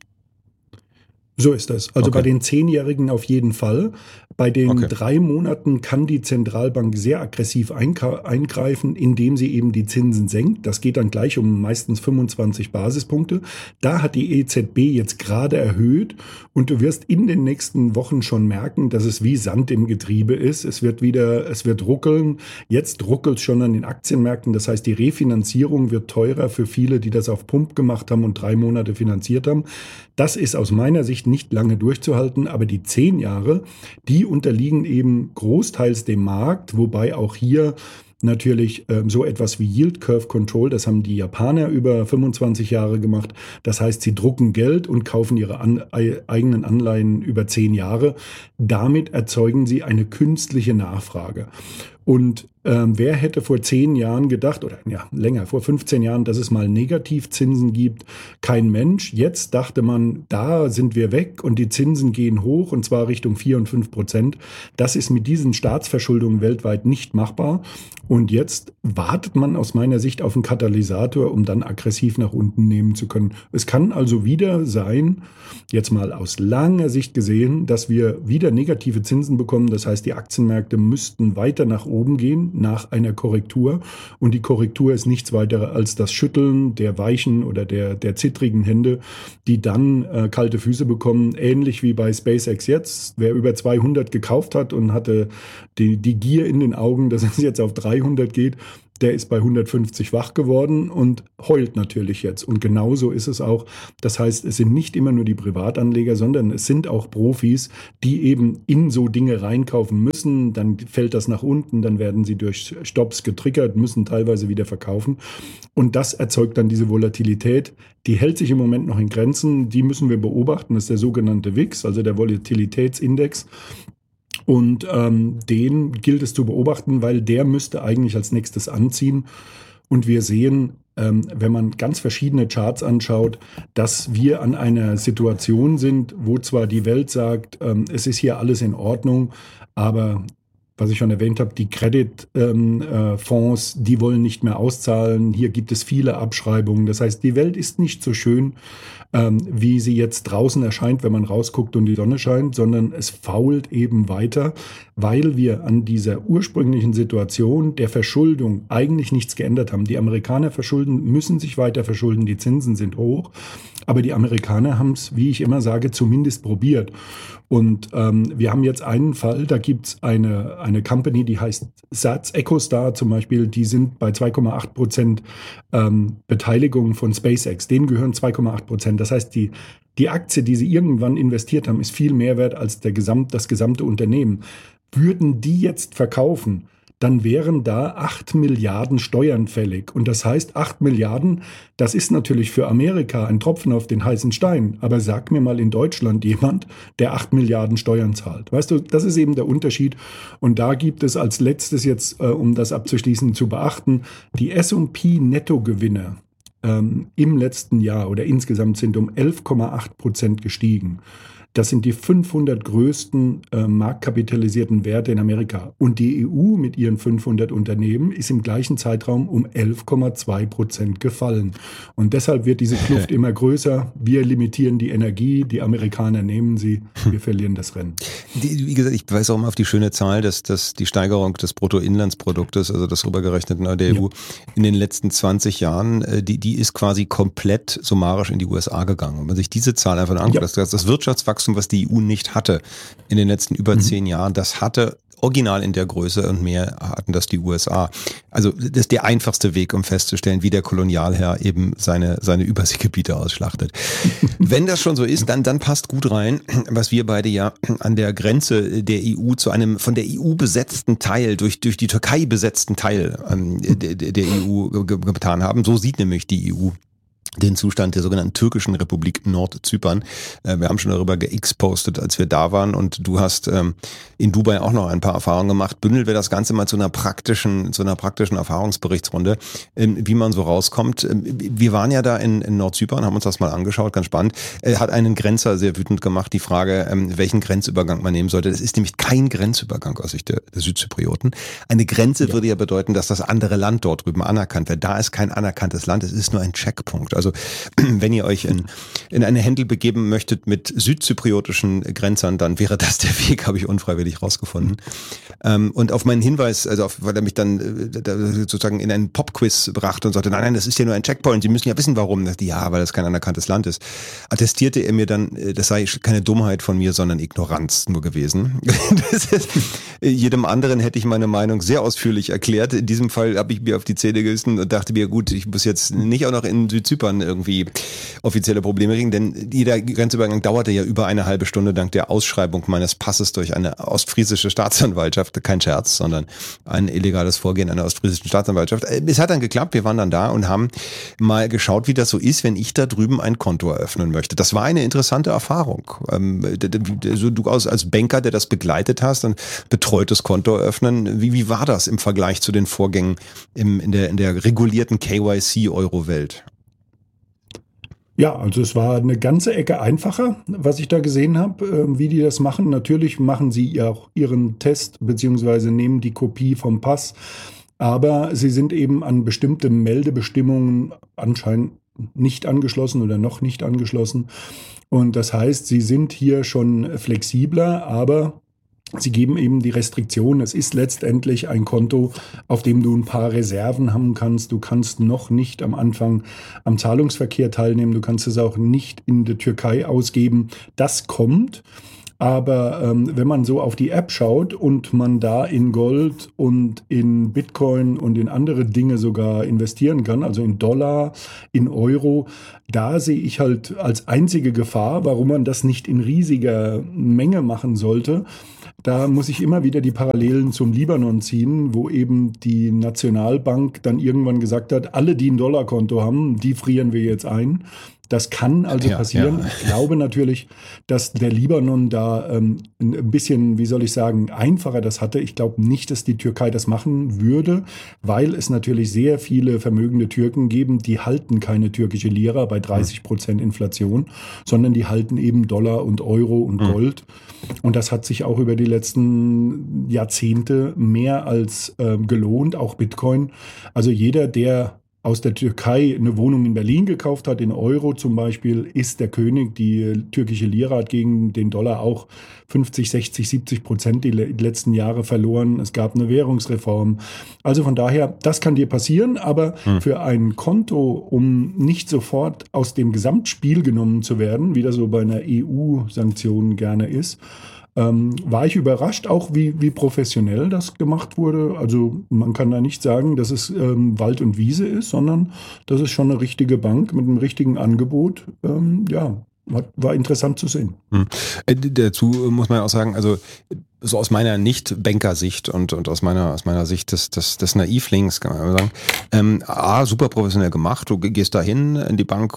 So ist das. Also bei den 10-Jährigen auf jeden Fall. Bei den 3 Monaten kann die Zentralbank sehr aggressiv eingreifen, indem sie eben die Zinsen senkt. Das geht dann gleich um meistens 25 Basispunkte. Da hat die EZB jetzt gerade erhöht und du wirst in den nächsten Wochen schon merken, dass es wie Sand im Getriebe ist. Es wird ruckeln. Jetzt ruckelt es schon an den Aktienmärkten. Das heißt, die Refinanzierung wird teurer für viele, die das auf Pump gemacht haben und 3 Monate finanziert haben. Das ist aus meiner Sicht nicht lange durchzuhalten, aber die 10 Jahre, die unterliegen eben großteils dem Markt, wobei auch hier natürlich so etwas wie Yield Curve Control, das haben die Japaner über 25 Jahre gemacht. Das heißt, sie drucken Geld und kaufen ihre eigenen Anleihen über 10 Jahre. Damit erzeugen sie eine künstliche Nachfrage. Und wer hätte vor 10 Jahren gedacht, oder ja, länger, vor 15 Jahren, dass es mal Negativzinsen gibt? Kein Mensch. Jetzt dachte man, da sind wir weg und die Zinsen gehen hoch, und zwar Richtung 4 und 5%. Das ist mit diesen Staatsverschuldungen weltweit nicht machbar. Und jetzt wartet man aus meiner Sicht auf einen Katalysator, um dann aggressiv nach unten nehmen zu können. Es kann also wieder sein, jetzt mal aus langer Sicht gesehen, dass wir wieder negative Zinsen bekommen. Das heißt, die Aktienmärkte müssten weiter nach oben gehen, nach einer Korrektur. Und die Korrektur ist nichts weiter als das Schütteln der weichen oder der zittrigen Hände, die dann kalte Füße bekommen. Ähnlich wie bei SpaceX jetzt. Wer über 200 gekauft hat und hatte die Gier in den Augen, dass es jetzt auf 300 geht, der ist bei 150 wach geworden und heult natürlich jetzt. Und genauso ist es auch. Das heißt, es sind nicht immer nur die Privatanleger, sondern es sind auch Profis, die eben in so Dinge reinkaufen müssen. Dann fällt das nach unten, dann werden sie durch Stops getriggert, müssen teilweise wieder verkaufen. Und das erzeugt dann diese Volatilität. Die hält sich im Moment noch in Grenzen. Die müssen wir beobachten. Das ist der sogenannte VIX, also der Volatilitätsindex. Und den gilt es zu beobachten, weil der müsste eigentlich als nächstes anziehen. Und wir sehen, wenn man ganz verschiedene Charts anschaut, dass wir an einer Situation sind, wo zwar die Welt sagt, es ist hier alles in Ordnung, aber was ich schon erwähnt habe, die Credit-Fonds, die wollen nicht mehr auszahlen. Hier gibt es viele Abschreibungen. Das heißt, die Welt ist nicht so schön, wie sie jetzt draußen erscheint, wenn man rausguckt und die Sonne scheint, sondern es fault eben weiter, weil wir an dieser ursprünglichen Situation der Verschuldung eigentlich nichts geändert haben. Die Amerikaner müssen sich weiter verschulden, die Zinsen sind hoch, aber die Amerikaner haben es, wie ich immer sage, zumindest probiert. Und wir haben jetzt einen Fall, da gibt es eine Company, die heißt SATS, EchoStar zum Beispiel, die sind bei 2,8% Beteiligung von SpaceX. Denen gehören 2,8%. Das heißt, die Aktie, die sie irgendwann investiert haben, ist viel mehr wert als das gesamte Unternehmen. Würden die jetzt verkaufen, dann wären da 8 Milliarden Steuern fällig. Und das heißt, 8 Milliarden, das ist natürlich für Amerika ein Tropfen auf den heißen Stein. Aber sag mir mal in Deutschland jemand, der 8 Milliarden Steuern zahlt. Weißt du, das ist eben der Unterschied. Und da gibt es als letztes jetzt, um das abzuschließen, zu beachten, die S&P-Nettogewinne im letzten Jahr oder insgesamt sind um 11,8% gestiegen. Das sind die 500 größten marktkapitalisierten Werte in Amerika. Und die EU mit ihren 500 Unternehmen ist im gleichen Zeitraum um 11,2% gefallen. Und deshalb wird diese Kluft immer größer. Wir limitieren die Energie, die Amerikaner nehmen sie, wir verlieren das Rennen. Wie gesagt, ich weise auch mal auf die schöne Zahl, dass die Steigerung des Bruttoinlandsproduktes, also das rübergerechnete der EU, in den letzten 20 Jahren, die ist quasi komplett summarisch in die USA gegangen. Wenn man sich diese Zahl einfach anguckt, das Wirtschaftswachstum, was die EU nicht hatte in den letzten über 10 Jahren, das hatte original in der Größe und mehr hatten das die USA. Also das ist der einfachste Weg, um festzustellen, wie der Kolonialherr eben seine Überseegebiete ausschlachtet. Wenn das schon so ist, dann passt gut rein, was wir beide ja an der Grenze der EU zu einem von der EU besetzten Teil, durch die Türkei besetzten Teil der EU getan haben. So sieht nämlich die EU den Zustand der sogenannten türkischen Republik Nordzypern. Wir haben schon darüber geexpostet, als wir da waren, und du hast in Dubai auch noch ein paar Erfahrungen gemacht. Bündeln wir das Ganze mal zu einer praktischen Erfahrungsberichtsrunde, wie man so rauskommt. Wir waren ja da in Nordzypern, haben uns das mal angeschaut, ganz spannend. Hat einen Grenzer sehr wütend gemacht, die Frage, welchen Grenzübergang man nehmen sollte. Das ist nämlich kein Grenzübergang aus Sicht der Südzyprioten. Eine Grenze würde ja bedeuten, dass das andere Land dort drüben anerkannt wird. Da ist kein anerkanntes Land, es ist nur ein Checkpunkt. Also wenn ihr euch in eine Händel begeben möchtet mit südzypriotischen Grenzern, dann wäre das der Weg, habe ich unfreiwillig rausgefunden. Und auf meinen Hinweis, weil er mich dann sozusagen in einen Popquiz brachte und sagte, nein, das ist ja nur ein Checkpoint, Sie müssen ja wissen, warum. Ja, weil das kein anerkanntes Land ist. Attestierte er mir dann, das sei keine Dummheit von mir, sondern Ignoranz nur gewesen. Das ist, jedem anderen hätte ich meine Meinung sehr ausführlich erklärt. In diesem Fall habe ich mir auf die Zähne gebissen und dachte mir, gut, ich muss jetzt nicht auch noch in Südzypern irgendwie offizielle Probleme kriegen, denn jeder Grenzübergang dauerte ja über eine halbe Stunde dank der Ausschreibung meines Passes durch eine ostfriesische Staatsanwaltschaft. Kein Scherz, sondern ein illegales Vorgehen einer ostfriesischen Staatsanwaltschaft. Es hat dann geklappt, wir waren dann da und haben mal geschaut, wie das so ist, wenn ich da drüben ein Konto eröffnen möchte. Das war eine interessante Erfahrung. Du als Banker, der das begleitet hast, ein betreutes Konto eröffnen, wie war das im Vergleich zu den Vorgängen in der regulierten KYC-Euro-Welt? Ja, also es war eine ganze Ecke einfacher, was ich da gesehen habe, wie die das machen. Natürlich machen sie ja auch ihren Test beziehungsweise nehmen die Kopie vom Pass, aber sie sind eben an bestimmte Meldebestimmungen anscheinend nicht angeschlossen oder noch nicht angeschlossen. Und das heißt, sie sind hier schon flexibler, aber sie geben eben die Restriktion. Es ist letztendlich ein Konto, auf dem du ein paar Reserven haben kannst. Du kannst noch nicht am Anfang am Zahlungsverkehr teilnehmen. Du kannst es auch nicht in der Türkei ausgeben. Das kommt. Aber wenn man so auf die App schaut und man da in Gold und in Bitcoin und in andere Dinge sogar investieren kann, also in Dollar, in Euro, da sehe ich halt als einzige Gefahr, warum man das nicht in riesiger Menge machen sollte. Da muss ich immer wieder die Parallelen zum Libanon ziehen, wo eben die Nationalbank dann irgendwann gesagt hat, alle, die ein Dollarkonto haben, die frieren wir jetzt ein. Das kann also passieren. Ja. Ich glaube natürlich, dass der Libanon da ein bisschen, wie soll ich sagen, einfacher das hatte. Ich glaube nicht, dass die Türkei das machen würde, weil es natürlich sehr viele vermögende Türken geben, die halten keine türkische Lira bei 30% Inflation, sondern die halten eben Dollar und Euro und Gold. Und das hat sich auch über die letzten Jahrzehnte mehr als gelohnt, auch Bitcoin. Also jeder, der aus der Türkei eine Wohnung in Berlin gekauft hat, in Euro zum Beispiel, ist der König. Die türkische Lira hat gegen den Dollar auch 50, 60, 70% die letzten Jahre verloren. Es gab eine Währungsreform. Also von daher, das kann dir passieren, aber für ein Konto, um nicht sofort aus dem Gesamtspiel genommen zu werden, wie das so bei einer EU-Sanktion gerne ist, war ich überrascht, auch wie professionell das gemacht wurde. Also man kann da nicht sagen, dass es Wald und Wiese ist, sondern das ist schon eine richtige Bank mit einem richtigen Angebot. War interessant zu sehen. Dazu muss man auch sagen, also so aus meiner Nicht-Banker-Sicht und aus meiner Sicht des Naivlings, kann man sagen, super professionell gemacht. Du gehst da hin in die Bank,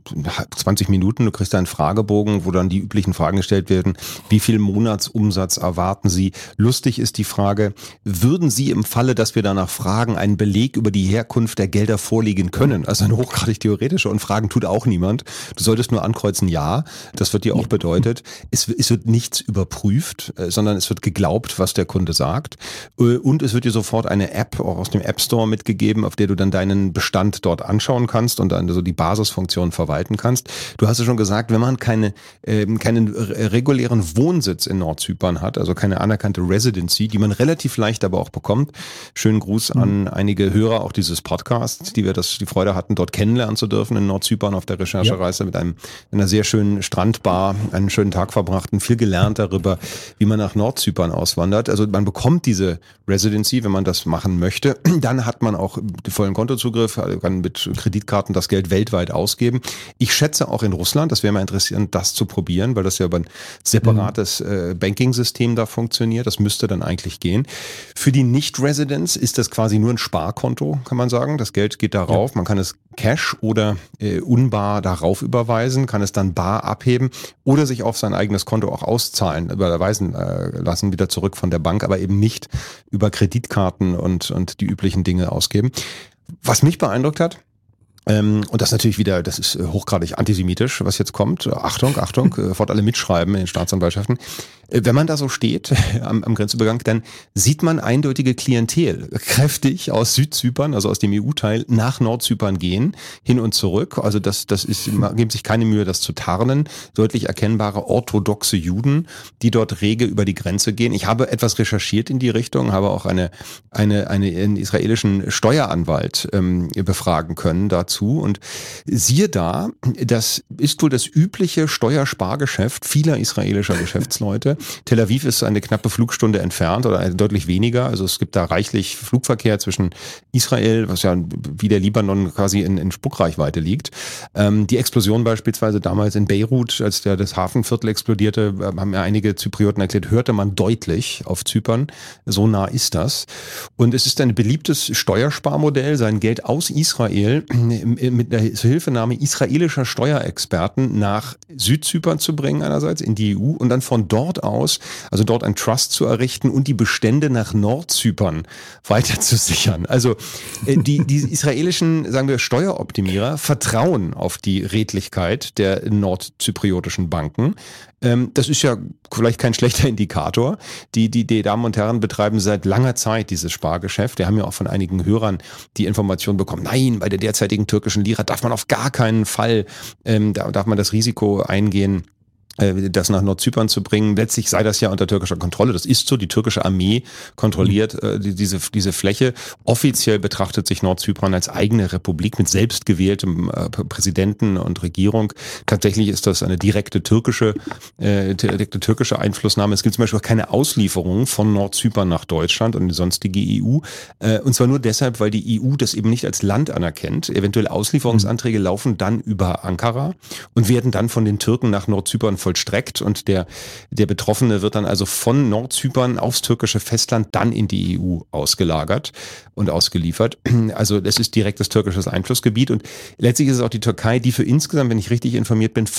20 Minuten, du kriegst da einen Fragebogen, wo dann die üblichen Fragen gestellt werden. Wie viel Monatsumsatz erwarten Sie? Lustig ist die Frage, würden Sie im Falle, dass wir danach fragen, einen Beleg über die Herkunft der Gelder vorlegen können? Also eine hochgradig theoretische, und Fragen tut auch niemand. Du solltest nur ankreuzen, ja. Das wird dir auch bedeutet. Es wird nichts überprüft, sondern es wird geglaubt, was der Kunde sagt. Und es wird dir sofort eine App auch aus dem App Store mitgegeben, auf der du dann deinen Bestand dort anschauen kannst und dann so die Basisfunktion verwalten kannst. Du hast ja schon gesagt, wenn man keinen regulären Wohnsitz in Nordzypern hat, also keine anerkannte Residency, die man relativ leicht aber auch bekommt. Schönen Gruß an einige Hörer auch dieses Podcasts, die Freude hatten, dort kennenlernen zu dürfen in Nordzypern auf der Recherchereise mit einer sehr schönen Strandbar, einen schönen Tag verbracht und viel gelernt darüber, wie man nach Nordzypern auswandert. Also man bekommt diese Residency, wenn man das machen möchte. Dann hat man auch den vollen Kontozugriff, kann mit Kreditkarten das Geld weltweit ausgeben. Ich schätze auch in Russland, das wäre mal interessant, das zu probieren, weil das ja über ein separates Banking-System da funktioniert. Das müsste dann eigentlich gehen. Für die Nicht-Residents ist das quasi nur ein Sparkonto, kann man sagen. Das Geld geht darauf. Man kann es Cash oder unbar darauf überweisen, kann es dann bar abheben oder sich auf sein eigenes Konto auch überweisen lassen, wieder zurück von der Bank, aber eben nicht über Kreditkarten und die üblichen Dinge ausgeben. Was mich beeindruckt hat, und das natürlich wieder, das ist hochgradig antisemitisch, was jetzt kommt. Achtung, sofort alle mitschreiben in den Staatsanwaltschaften. Wenn man da so steht am Grenzübergang, dann sieht man eindeutige Klientel kräftig aus Südzypern, also aus dem EU-Teil, nach Nordzypern gehen, hin und zurück. Also das ist, man gibt sich keine Mühe, das zu tarnen. Deutlich erkennbare orthodoxe Juden, die dort rege über die Grenze gehen. Ich habe etwas recherchiert in die Richtung, habe auch einen israelischen Steueranwalt befragen können dazu. Und siehe da, das ist wohl das übliche Steuerspargeschäft vieler israelischer Geschäftsleute. Tel Aviv ist eine knappe Flugstunde entfernt oder deutlich weniger. Also es gibt da reichlich Flugverkehr zwischen Israel, was ja wie der Libanon quasi in Spuckreichweite liegt. Die Explosion beispielsweise damals in Beirut, als das Hafenviertel explodierte, haben ja einige Zyprioten erklärt, hörte man deutlich auf Zypern. So nah ist das. Und es ist ein beliebtes Steuersparmodell, sein Geld aus Israel mit der Hilfenahme israelischer Steuerexperten nach Südzypern zu bringen einerseits, in die EU, und dann von dort aus, also dort ein Trust zu errichten und die Bestände nach Nordzypern weiter zu sichern. Also die israelischen, sagen wir, Steueroptimierer vertrauen auf die Redlichkeit der nordzypriotischen Banken. Das ist ja vielleicht kein schlechter Indikator. Die Damen und Herren betreiben seit langer Zeit dieses Spargeschäft. Wir haben ja auch von einigen Hörern die Information bekommen, nein, bei der derzeitigen türkischen Lira darf man auf gar keinen Fall, darf man das Risiko eingehen, das nach Nordzypern zu bringen. Letztlich sei das ja unter türkischer Kontrolle. Das ist so. Die türkische Armee kontrolliert diese Fläche. Offiziell betrachtet sich Nordzypern als eigene Republik mit selbstgewähltem Präsidenten und Regierung. Tatsächlich ist das eine direkte türkische Einflussnahme. Es gibt zum Beispiel auch keine Auslieferung von Nordzypern nach Deutschland und die sonstige EU. Und zwar nur deshalb, weil die EU das eben nicht als Land anerkennt. Eventuell Auslieferungsanträge laufen dann über Ankara und werden dann von den Türken nach Nordzypern vollstreckt, und der Betroffene wird dann also von Nordzypern aufs türkische Festland dann in die EU ausgelagert und ausgeliefert. Also das ist direktes türkisches Einflussgebiet, und letztlich ist es auch die Türkei, die für insgesamt, wenn ich richtig informiert bin,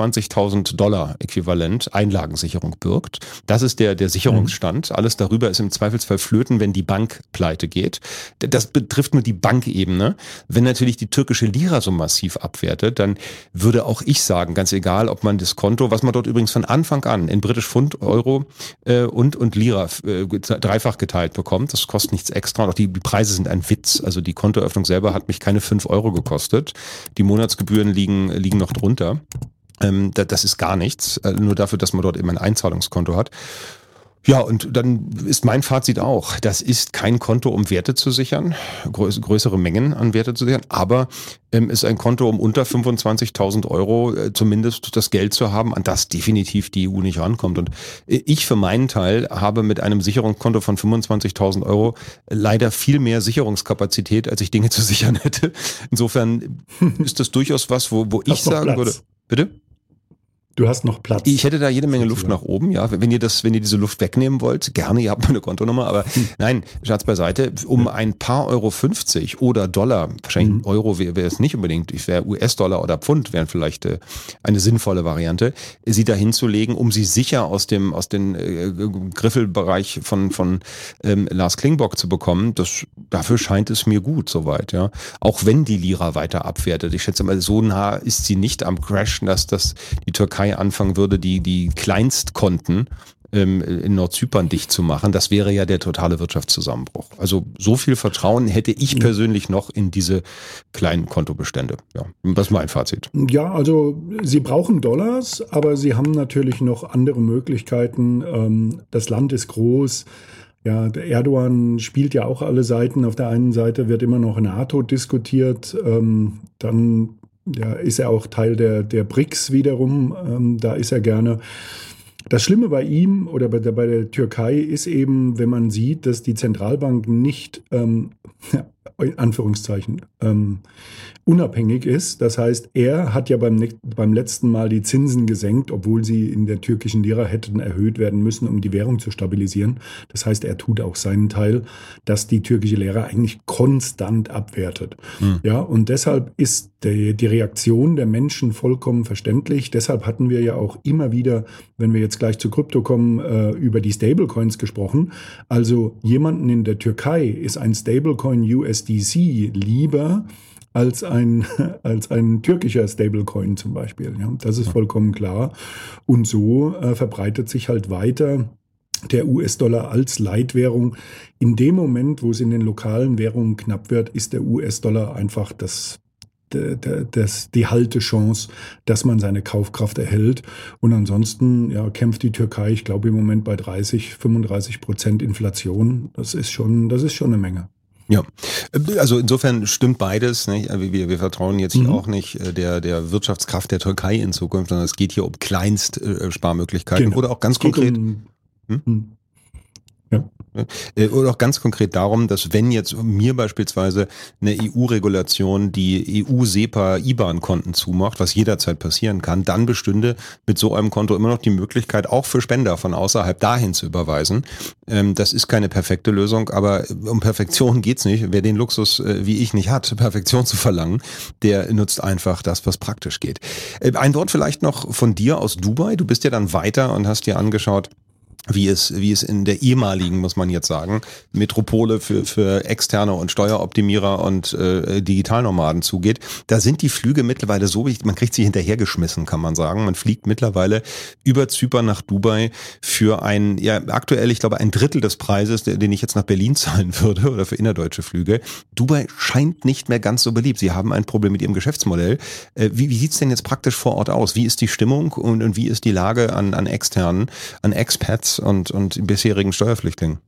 $25.000 äquivalent Einlagensicherung birgt. Das ist der Sicherungsstand. Alles darüber ist im Zweifelsfall flöten, wenn die Bank pleite geht. Das betrifft nur die Bankebene. Wenn natürlich die türkische Lira so massiv abwertet, dann würde auch ich sagen, ganz egal, ob man das Konto, was man dort übrigens von Anfang an in British Pfund, Euro und Lira dreifach geteilt bekommt. Das kostet nichts extra. Und auch die Preise sind ein Witz. Also die Kontoeröffnung selber hat mich keine 5 Euro gekostet. Die Monatsgebühren liegen noch drunter. Das ist gar nichts. Nur dafür, dass man dort eben ein Einzahlungskonto hat. Ja, und dann ist mein Fazit auch, das ist kein Konto, um Werte zu sichern, größere Mengen an Werte zu sichern, aber ist ein Konto, um unter 25.000 Euro zumindest das Geld zu haben, an das definitiv die EU nicht rankommt. Und ich für meinen Teil habe mit einem Sicherungskonto von 25.000 Euro leider viel mehr Sicherungskapazität, als ich Dinge zu sichern hätte. Insofern ist das durchaus was, wo ich sagen würde, bitte? Du hast noch Platz. Ich hätte da jede Menge Luft nach oben, ja. Wenn ihr diese Luft wegnehmen wollt, gerne, ihr habt meine Kontonummer, aber nein, Scherz beiseite, um ein paar Euro 50 oder Dollar, wahrscheinlich Euro wäre es nicht unbedingt, ich wäre US-Dollar oder Pfund, wären vielleicht eine sinnvolle Variante, sie da hinzulegen, um sie sicher aus den Griffelbereich von Lars Klingbock zu bekommen. Dafür scheint es mir gut soweit, ja. Auch wenn die Lira weiter abwertet. Ich schätze mal, so nah ist sie nicht am Crash, dass die Türkei anfangen würde, die Kleinstkonten in Nordzypern dicht zu machen. Das wäre ja der totale Wirtschaftszusammenbruch. Also so viel Vertrauen hätte ich persönlich noch in diese kleinen Kontobestände. Ja, das ist mein Fazit. Ja, also sie brauchen Dollars, aber sie haben natürlich noch andere Möglichkeiten. Das Land ist groß. Ja, der Erdogan spielt ja auch alle Seiten. Auf der einen Seite wird immer noch NATO diskutiert. Dann ist er auch Teil der BRICS wiederum. Da ist er gerne. Das Schlimme bei ihm oder bei der Türkei ist eben, wenn man sieht, dass die Zentralbank nicht, in Anführungszeichen, unabhängig ist. Das heißt, er hat ja beim letzten Mal die Zinsen gesenkt, obwohl sie in der türkischen Lira hätten erhöht werden müssen, um die Währung zu stabilisieren. Das heißt, er tut auch seinen Teil, dass die türkische Lira eigentlich konstant abwertet. Ja, und deshalb ist die Reaktion der Menschen vollkommen verständlich. Deshalb hatten wir ja auch immer wieder, wenn wir jetzt gleich zu Krypto kommen, über die Stablecoins gesprochen. Also jemanden in der Türkei ist ein Stablecoin USDC lieber als ein türkischer Stablecoin zum Beispiel. Ja, das ist vollkommen klar. Und so verbreitet sich halt weiter der US-Dollar als Leitwährung. In dem Moment, wo es in den lokalen Währungen knapp wird, ist der US-Dollar einfach die Haltechance, dass man seine Kaufkraft erhält. Und ansonsten kämpft die Türkei, ich glaube im Moment bei 30-35% Inflation. Das ist schon eine Menge. Ja, also insofern stimmt beides. Nicht? Wir vertrauen jetzt hier auch nicht der Wirtschaftskraft der Türkei in Zukunft, sondern es geht hier um Kleinstsparmöglichkeiten oder auch ganz konkret. Oder auch ganz konkret darum, dass wenn jetzt mir beispielsweise eine EU-Regulation die EU-SEPA-IBAN-Konten zumacht, was jederzeit passieren kann, dann bestünde mit so einem Konto immer noch die Möglichkeit, auch für Spender von außerhalb dahin zu überweisen. Das ist keine perfekte Lösung, aber um Perfektion geht's nicht. Wer den Luxus wie ich nicht hat, Perfektion zu verlangen, der nutzt einfach das, was praktisch geht. Ein Wort vielleicht noch von dir aus Dubai. Du bist ja dann weiter und hast dir angeschaut, wie es in der ehemaligen, muss man jetzt sagen, Metropole für Externe und Steueroptimierer und Digitalnomaden zugeht. Da sind die Flüge mittlerweile so, man kriegt sie hinterhergeschmissen, kann man sagen. Man fliegt mittlerweile über Zypern nach Dubai für aktuell, ich glaube, ein Drittel des Preises, den ich jetzt nach Berlin zahlen würde oder für innerdeutsche Flüge. Dubai scheint nicht mehr ganz so beliebt. Sie haben ein Problem mit ihrem Geschäftsmodell. Wie sieht's denn jetzt praktisch vor Ort aus? Wie ist die Stimmung und wie ist die Lage an Externen, an Expats und bisherigen Steuerpflichtlingen?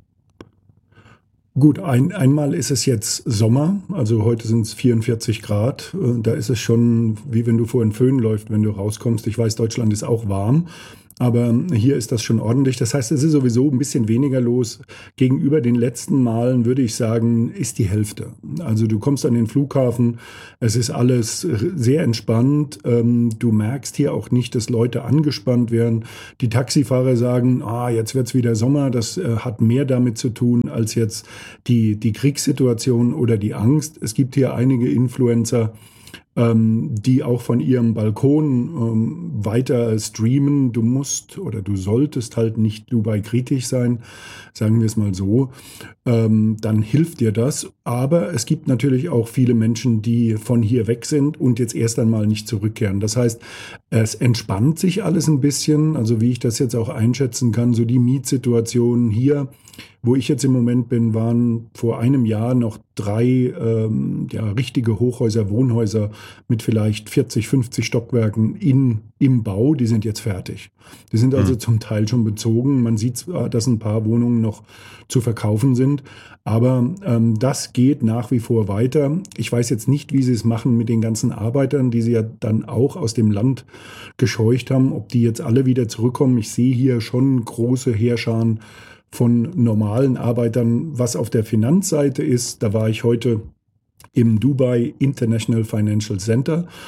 Gut, einmal ist es jetzt Sommer, also heute sind es 44 Grad. Da ist es schon, wie wenn du vor einen Föhn läufst, wenn du rauskommst. Ich weiß, Deutschland ist auch warm, aber hier ist das schon ordentlich. Das heißt, es ist sowieso ein bisschen weniger los. Gegenüber den letzten Malen würde ich sagen, ist die Hälfte. Also du kommst an den Flughafen, es ist alles sehr entspannt. Du merkst hier auch nicht, dass Leute angespannt werden. Die Taxifahrer sagen, jetzt wird's wieder Sommer. Das hat mehr damit zu tun als jetzt die Kriegssituation oder die Angst. Es gibt hier einige Influencer, die auch von ihrem Balkon weiter streamen. Du musst oder du solltest halt nicht Dubai kritisch sein, sagen wir es mal so. Dann hilft dir das. Aber es gibt natürlich auch viele Menschen, die von hier weg sind und jetzt erst einmal nicht zurückkehren. Das heißt, es entspannt sich alles ein bisschen. Also wie ich das jetzt auch einschätzen kann, so die Mietsituationen hier, wo ich jetzt im Moment bin, waren vor einem Jahr noch 3 richtige Hochhäuser, Wohnhäuser mit vielleicht 40, 50 Stockwerken im Bau. Die sind jetzt fertig. Die sind also zum Teil schon bezogen. Man sieht zwar, dass ein paar Wohnungen noch zu verkaufen sind, aber das geht nach wie vor weiter. Ich weiß jetzt nicht, wie sie es machen mit den ganzen Arbeitern, die sie ja dann auch aus dem Land gescheucht haben, ob die jetzt alle wieder zurückkommen. Ich sehe hier schon große Heerscharen von normalen Arbeitern. Was auf der Finanzseite ist, da war ich heute im Dubai International Financial Center.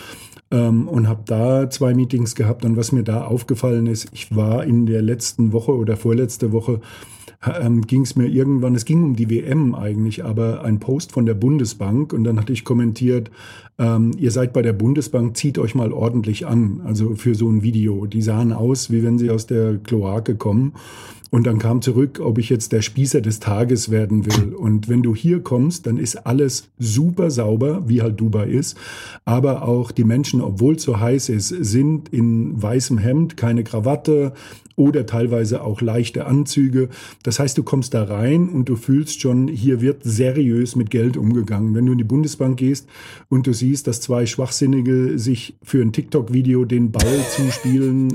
und habe da 2 Meetings gehabt. Und was mir da aufgefallen ist, ich war in der letzten Woche oder vorletzte Woche, ging es mir irgendwann, es ging um die WM eigentlich, aber ein Post von der Bundesbank und dann hatte ich kommentiert, ihr seid bei der Bundesbank, zieht euch mal ordentlich an, also für so ein Video. Die sahen aus, wie wenn sie aus der Kloake kommen. Und dann kam zurück, ob ich jetzt der Spießer des Tages werden will. Und wenn du hier kommst, dann ist alles super sauber, wie halt Dubai ist. Aber auch die Menschen, obwohl es so heiß ist, sind in weißem Hemd, keine Krawatte oder teilweise auch leichte Anzüge. Das heißt, du kommst da rein und du fühlst schon, hier wird seriös mit Geld umgegangen. Wenn du in die Bundesbank gehst und du siehst, dass 2 Schwachsinnige sich für ein TikTok-Video den Ball zuspielen,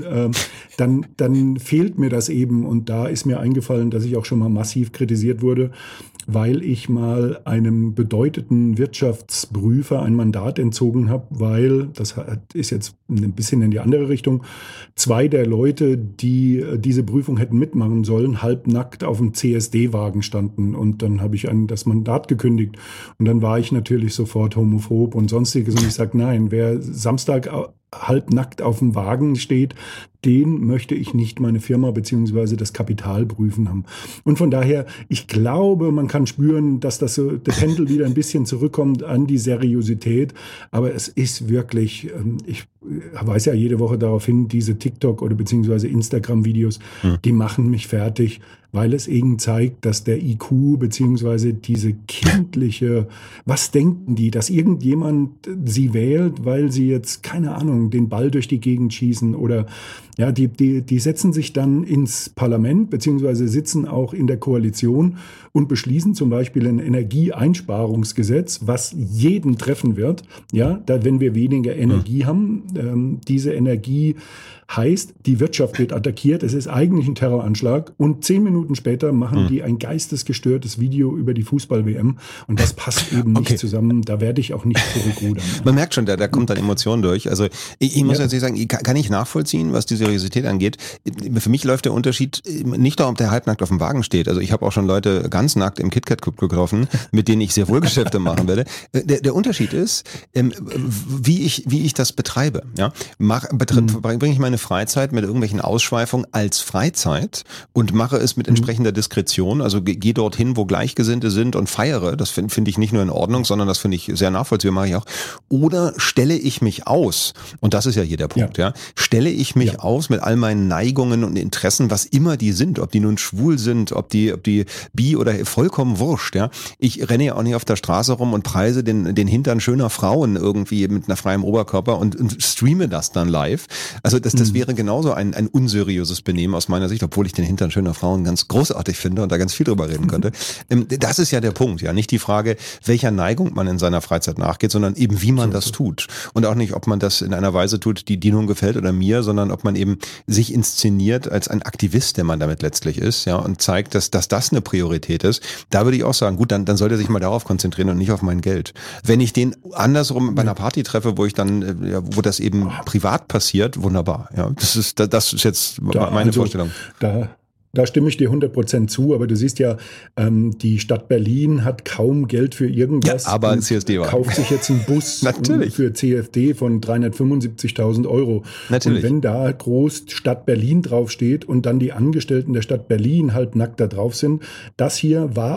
dann fehlt mir das eben. Und da ist mir eingefallen, dass ich auch schon mal massiv kritisiert wurde, weil ich mal einem bedeuteten Wirtschaftsprüfer ein Mandat entzogen habe, weil, das ist jetzt ein bisschen in die andere Richtung, 2 der Leute, die diese Prüfung hätten mitmachen sollen, halbnackt auf dem CSD-Wagen standen. Und dann habe ich das Mandat gekündigt. Und dann war ich natürlich sofort homophob und sonstiges. Und ich sage, nein, wer Samstag halbnackt auf dem Wagen steht, den möchte ich nicht meine Firma beziehungsweise das Kapital prüfen haben. Und von daher, ich glaube, man kann spüren, dass das so, der Pendel wieder ein bisschen zurückkommt an die Seriosität. Aber es ist wirklich, ich weise ja jede Woche darauf hin, diese TikTok- oder beziehungsweise Instagram-Videos, die machen mich fertig, weil es eben zeigt, dass der IQ beziehungsweise diese kindliche, was denken die, dass irgendjemand sie wählt, weil sie jetzt, keine Ahnung, den Ball durch die Gegend schießen oder ja, die setzen sich dann ins Parlament beziehungsweise sitzen auch in der Koalition und beschließen zum Beispiel ein Energieeinsparungsgesetz, was jeden treffen wird. Ja, wenn wir weniger Energie haben, diese Energie heißt, die Wirtschaft wird attackiert, es ist eigentlich ein Terroranschlag und 10 Minuten später machen die ein geistesgestörtes Video über die Fußball-WM und das passt eben nicht zusammen, da werde ich auch nicht zurückrudern. Man merkt schon, da kommt dann Emotion durch. Also ich muss jetzt sagen, kann ich nachvollziehen, was die Seriosität angeht. Für mich läuft der Unterschied nicht darum, ob der halbnackt auf dem Wagen steht. Also ich habe auch schon Leute ganz nackt im KitKat-Club getroffen, mit denen ich sehr wohl Geschäfte machen werde. Der Unterschied ist, wie ich das betreibe. Ja? Bringe ich meine Freizeit mit irgendwelchen Ausschweifungen als Freizeit und mache es mit entsprechender Diskretion, also gehe dorthin, wo Gleichgesinnte sind und feiere, das finde ich nicht nur in Ordnung, sondern das finde ich sehr nachvollziehbar, mache ich auch. Oder stelle ich mich aus, und das ist ja hier der Punkt, stelle ich mich aus mit all meinen Neigungen und Interessen, was immer die sind, ob die nun schwul sind, ob die bi oder vollkommen wurscht, ja. Ich renne ja auch nicht auf der Straße rum und preise den Hintern schöner Frauen irgendwie mit einer freien Oberkörper und streame das dann live. Also das wäre genauso ein unseriöses Benehmen aus meiner Sicht, obwohl ich den Hintern schöner Frauen ganz großartig finde und da ganz viel drüber reden könnte. Das ist ja der Punkt, ja. Nicht die Frage, welcher Neigung man in seiner Freizeit nachgeht, sondern eben, wie man das tut. Und auch nicht, ob man das in einer Weise tut, die nun gefällt oder mir, sondern ob man eben sich inszeniert als ein Aktivist, der man damit letztlich ist, ja, und zeigt, dass das eine Priorität ist. Da würde ich auch sagen, gut, dann soll er sich mal darauf konzentrieren und nicht auf mein Geld. Wenn ich den andersrum bei einer Party treffe, wo ich dann, wo das eben privat passiert, wunderbar, ja. Das ist jetzt meine Vorstellung. Da stimme ich dir 100% zu, aber du siehst ja, die Stadt Berlin hat kaum Geld für irgendwas. Ja, aber ein CSD war. Kauft sich jetzt einen Bus für CFD von 375.000 €. Natürlich. Und wenn da groß Stadt Berlin draufsteht und dann die Angestellten der Stadt Berlin halbnackt da drauf sind, das hier war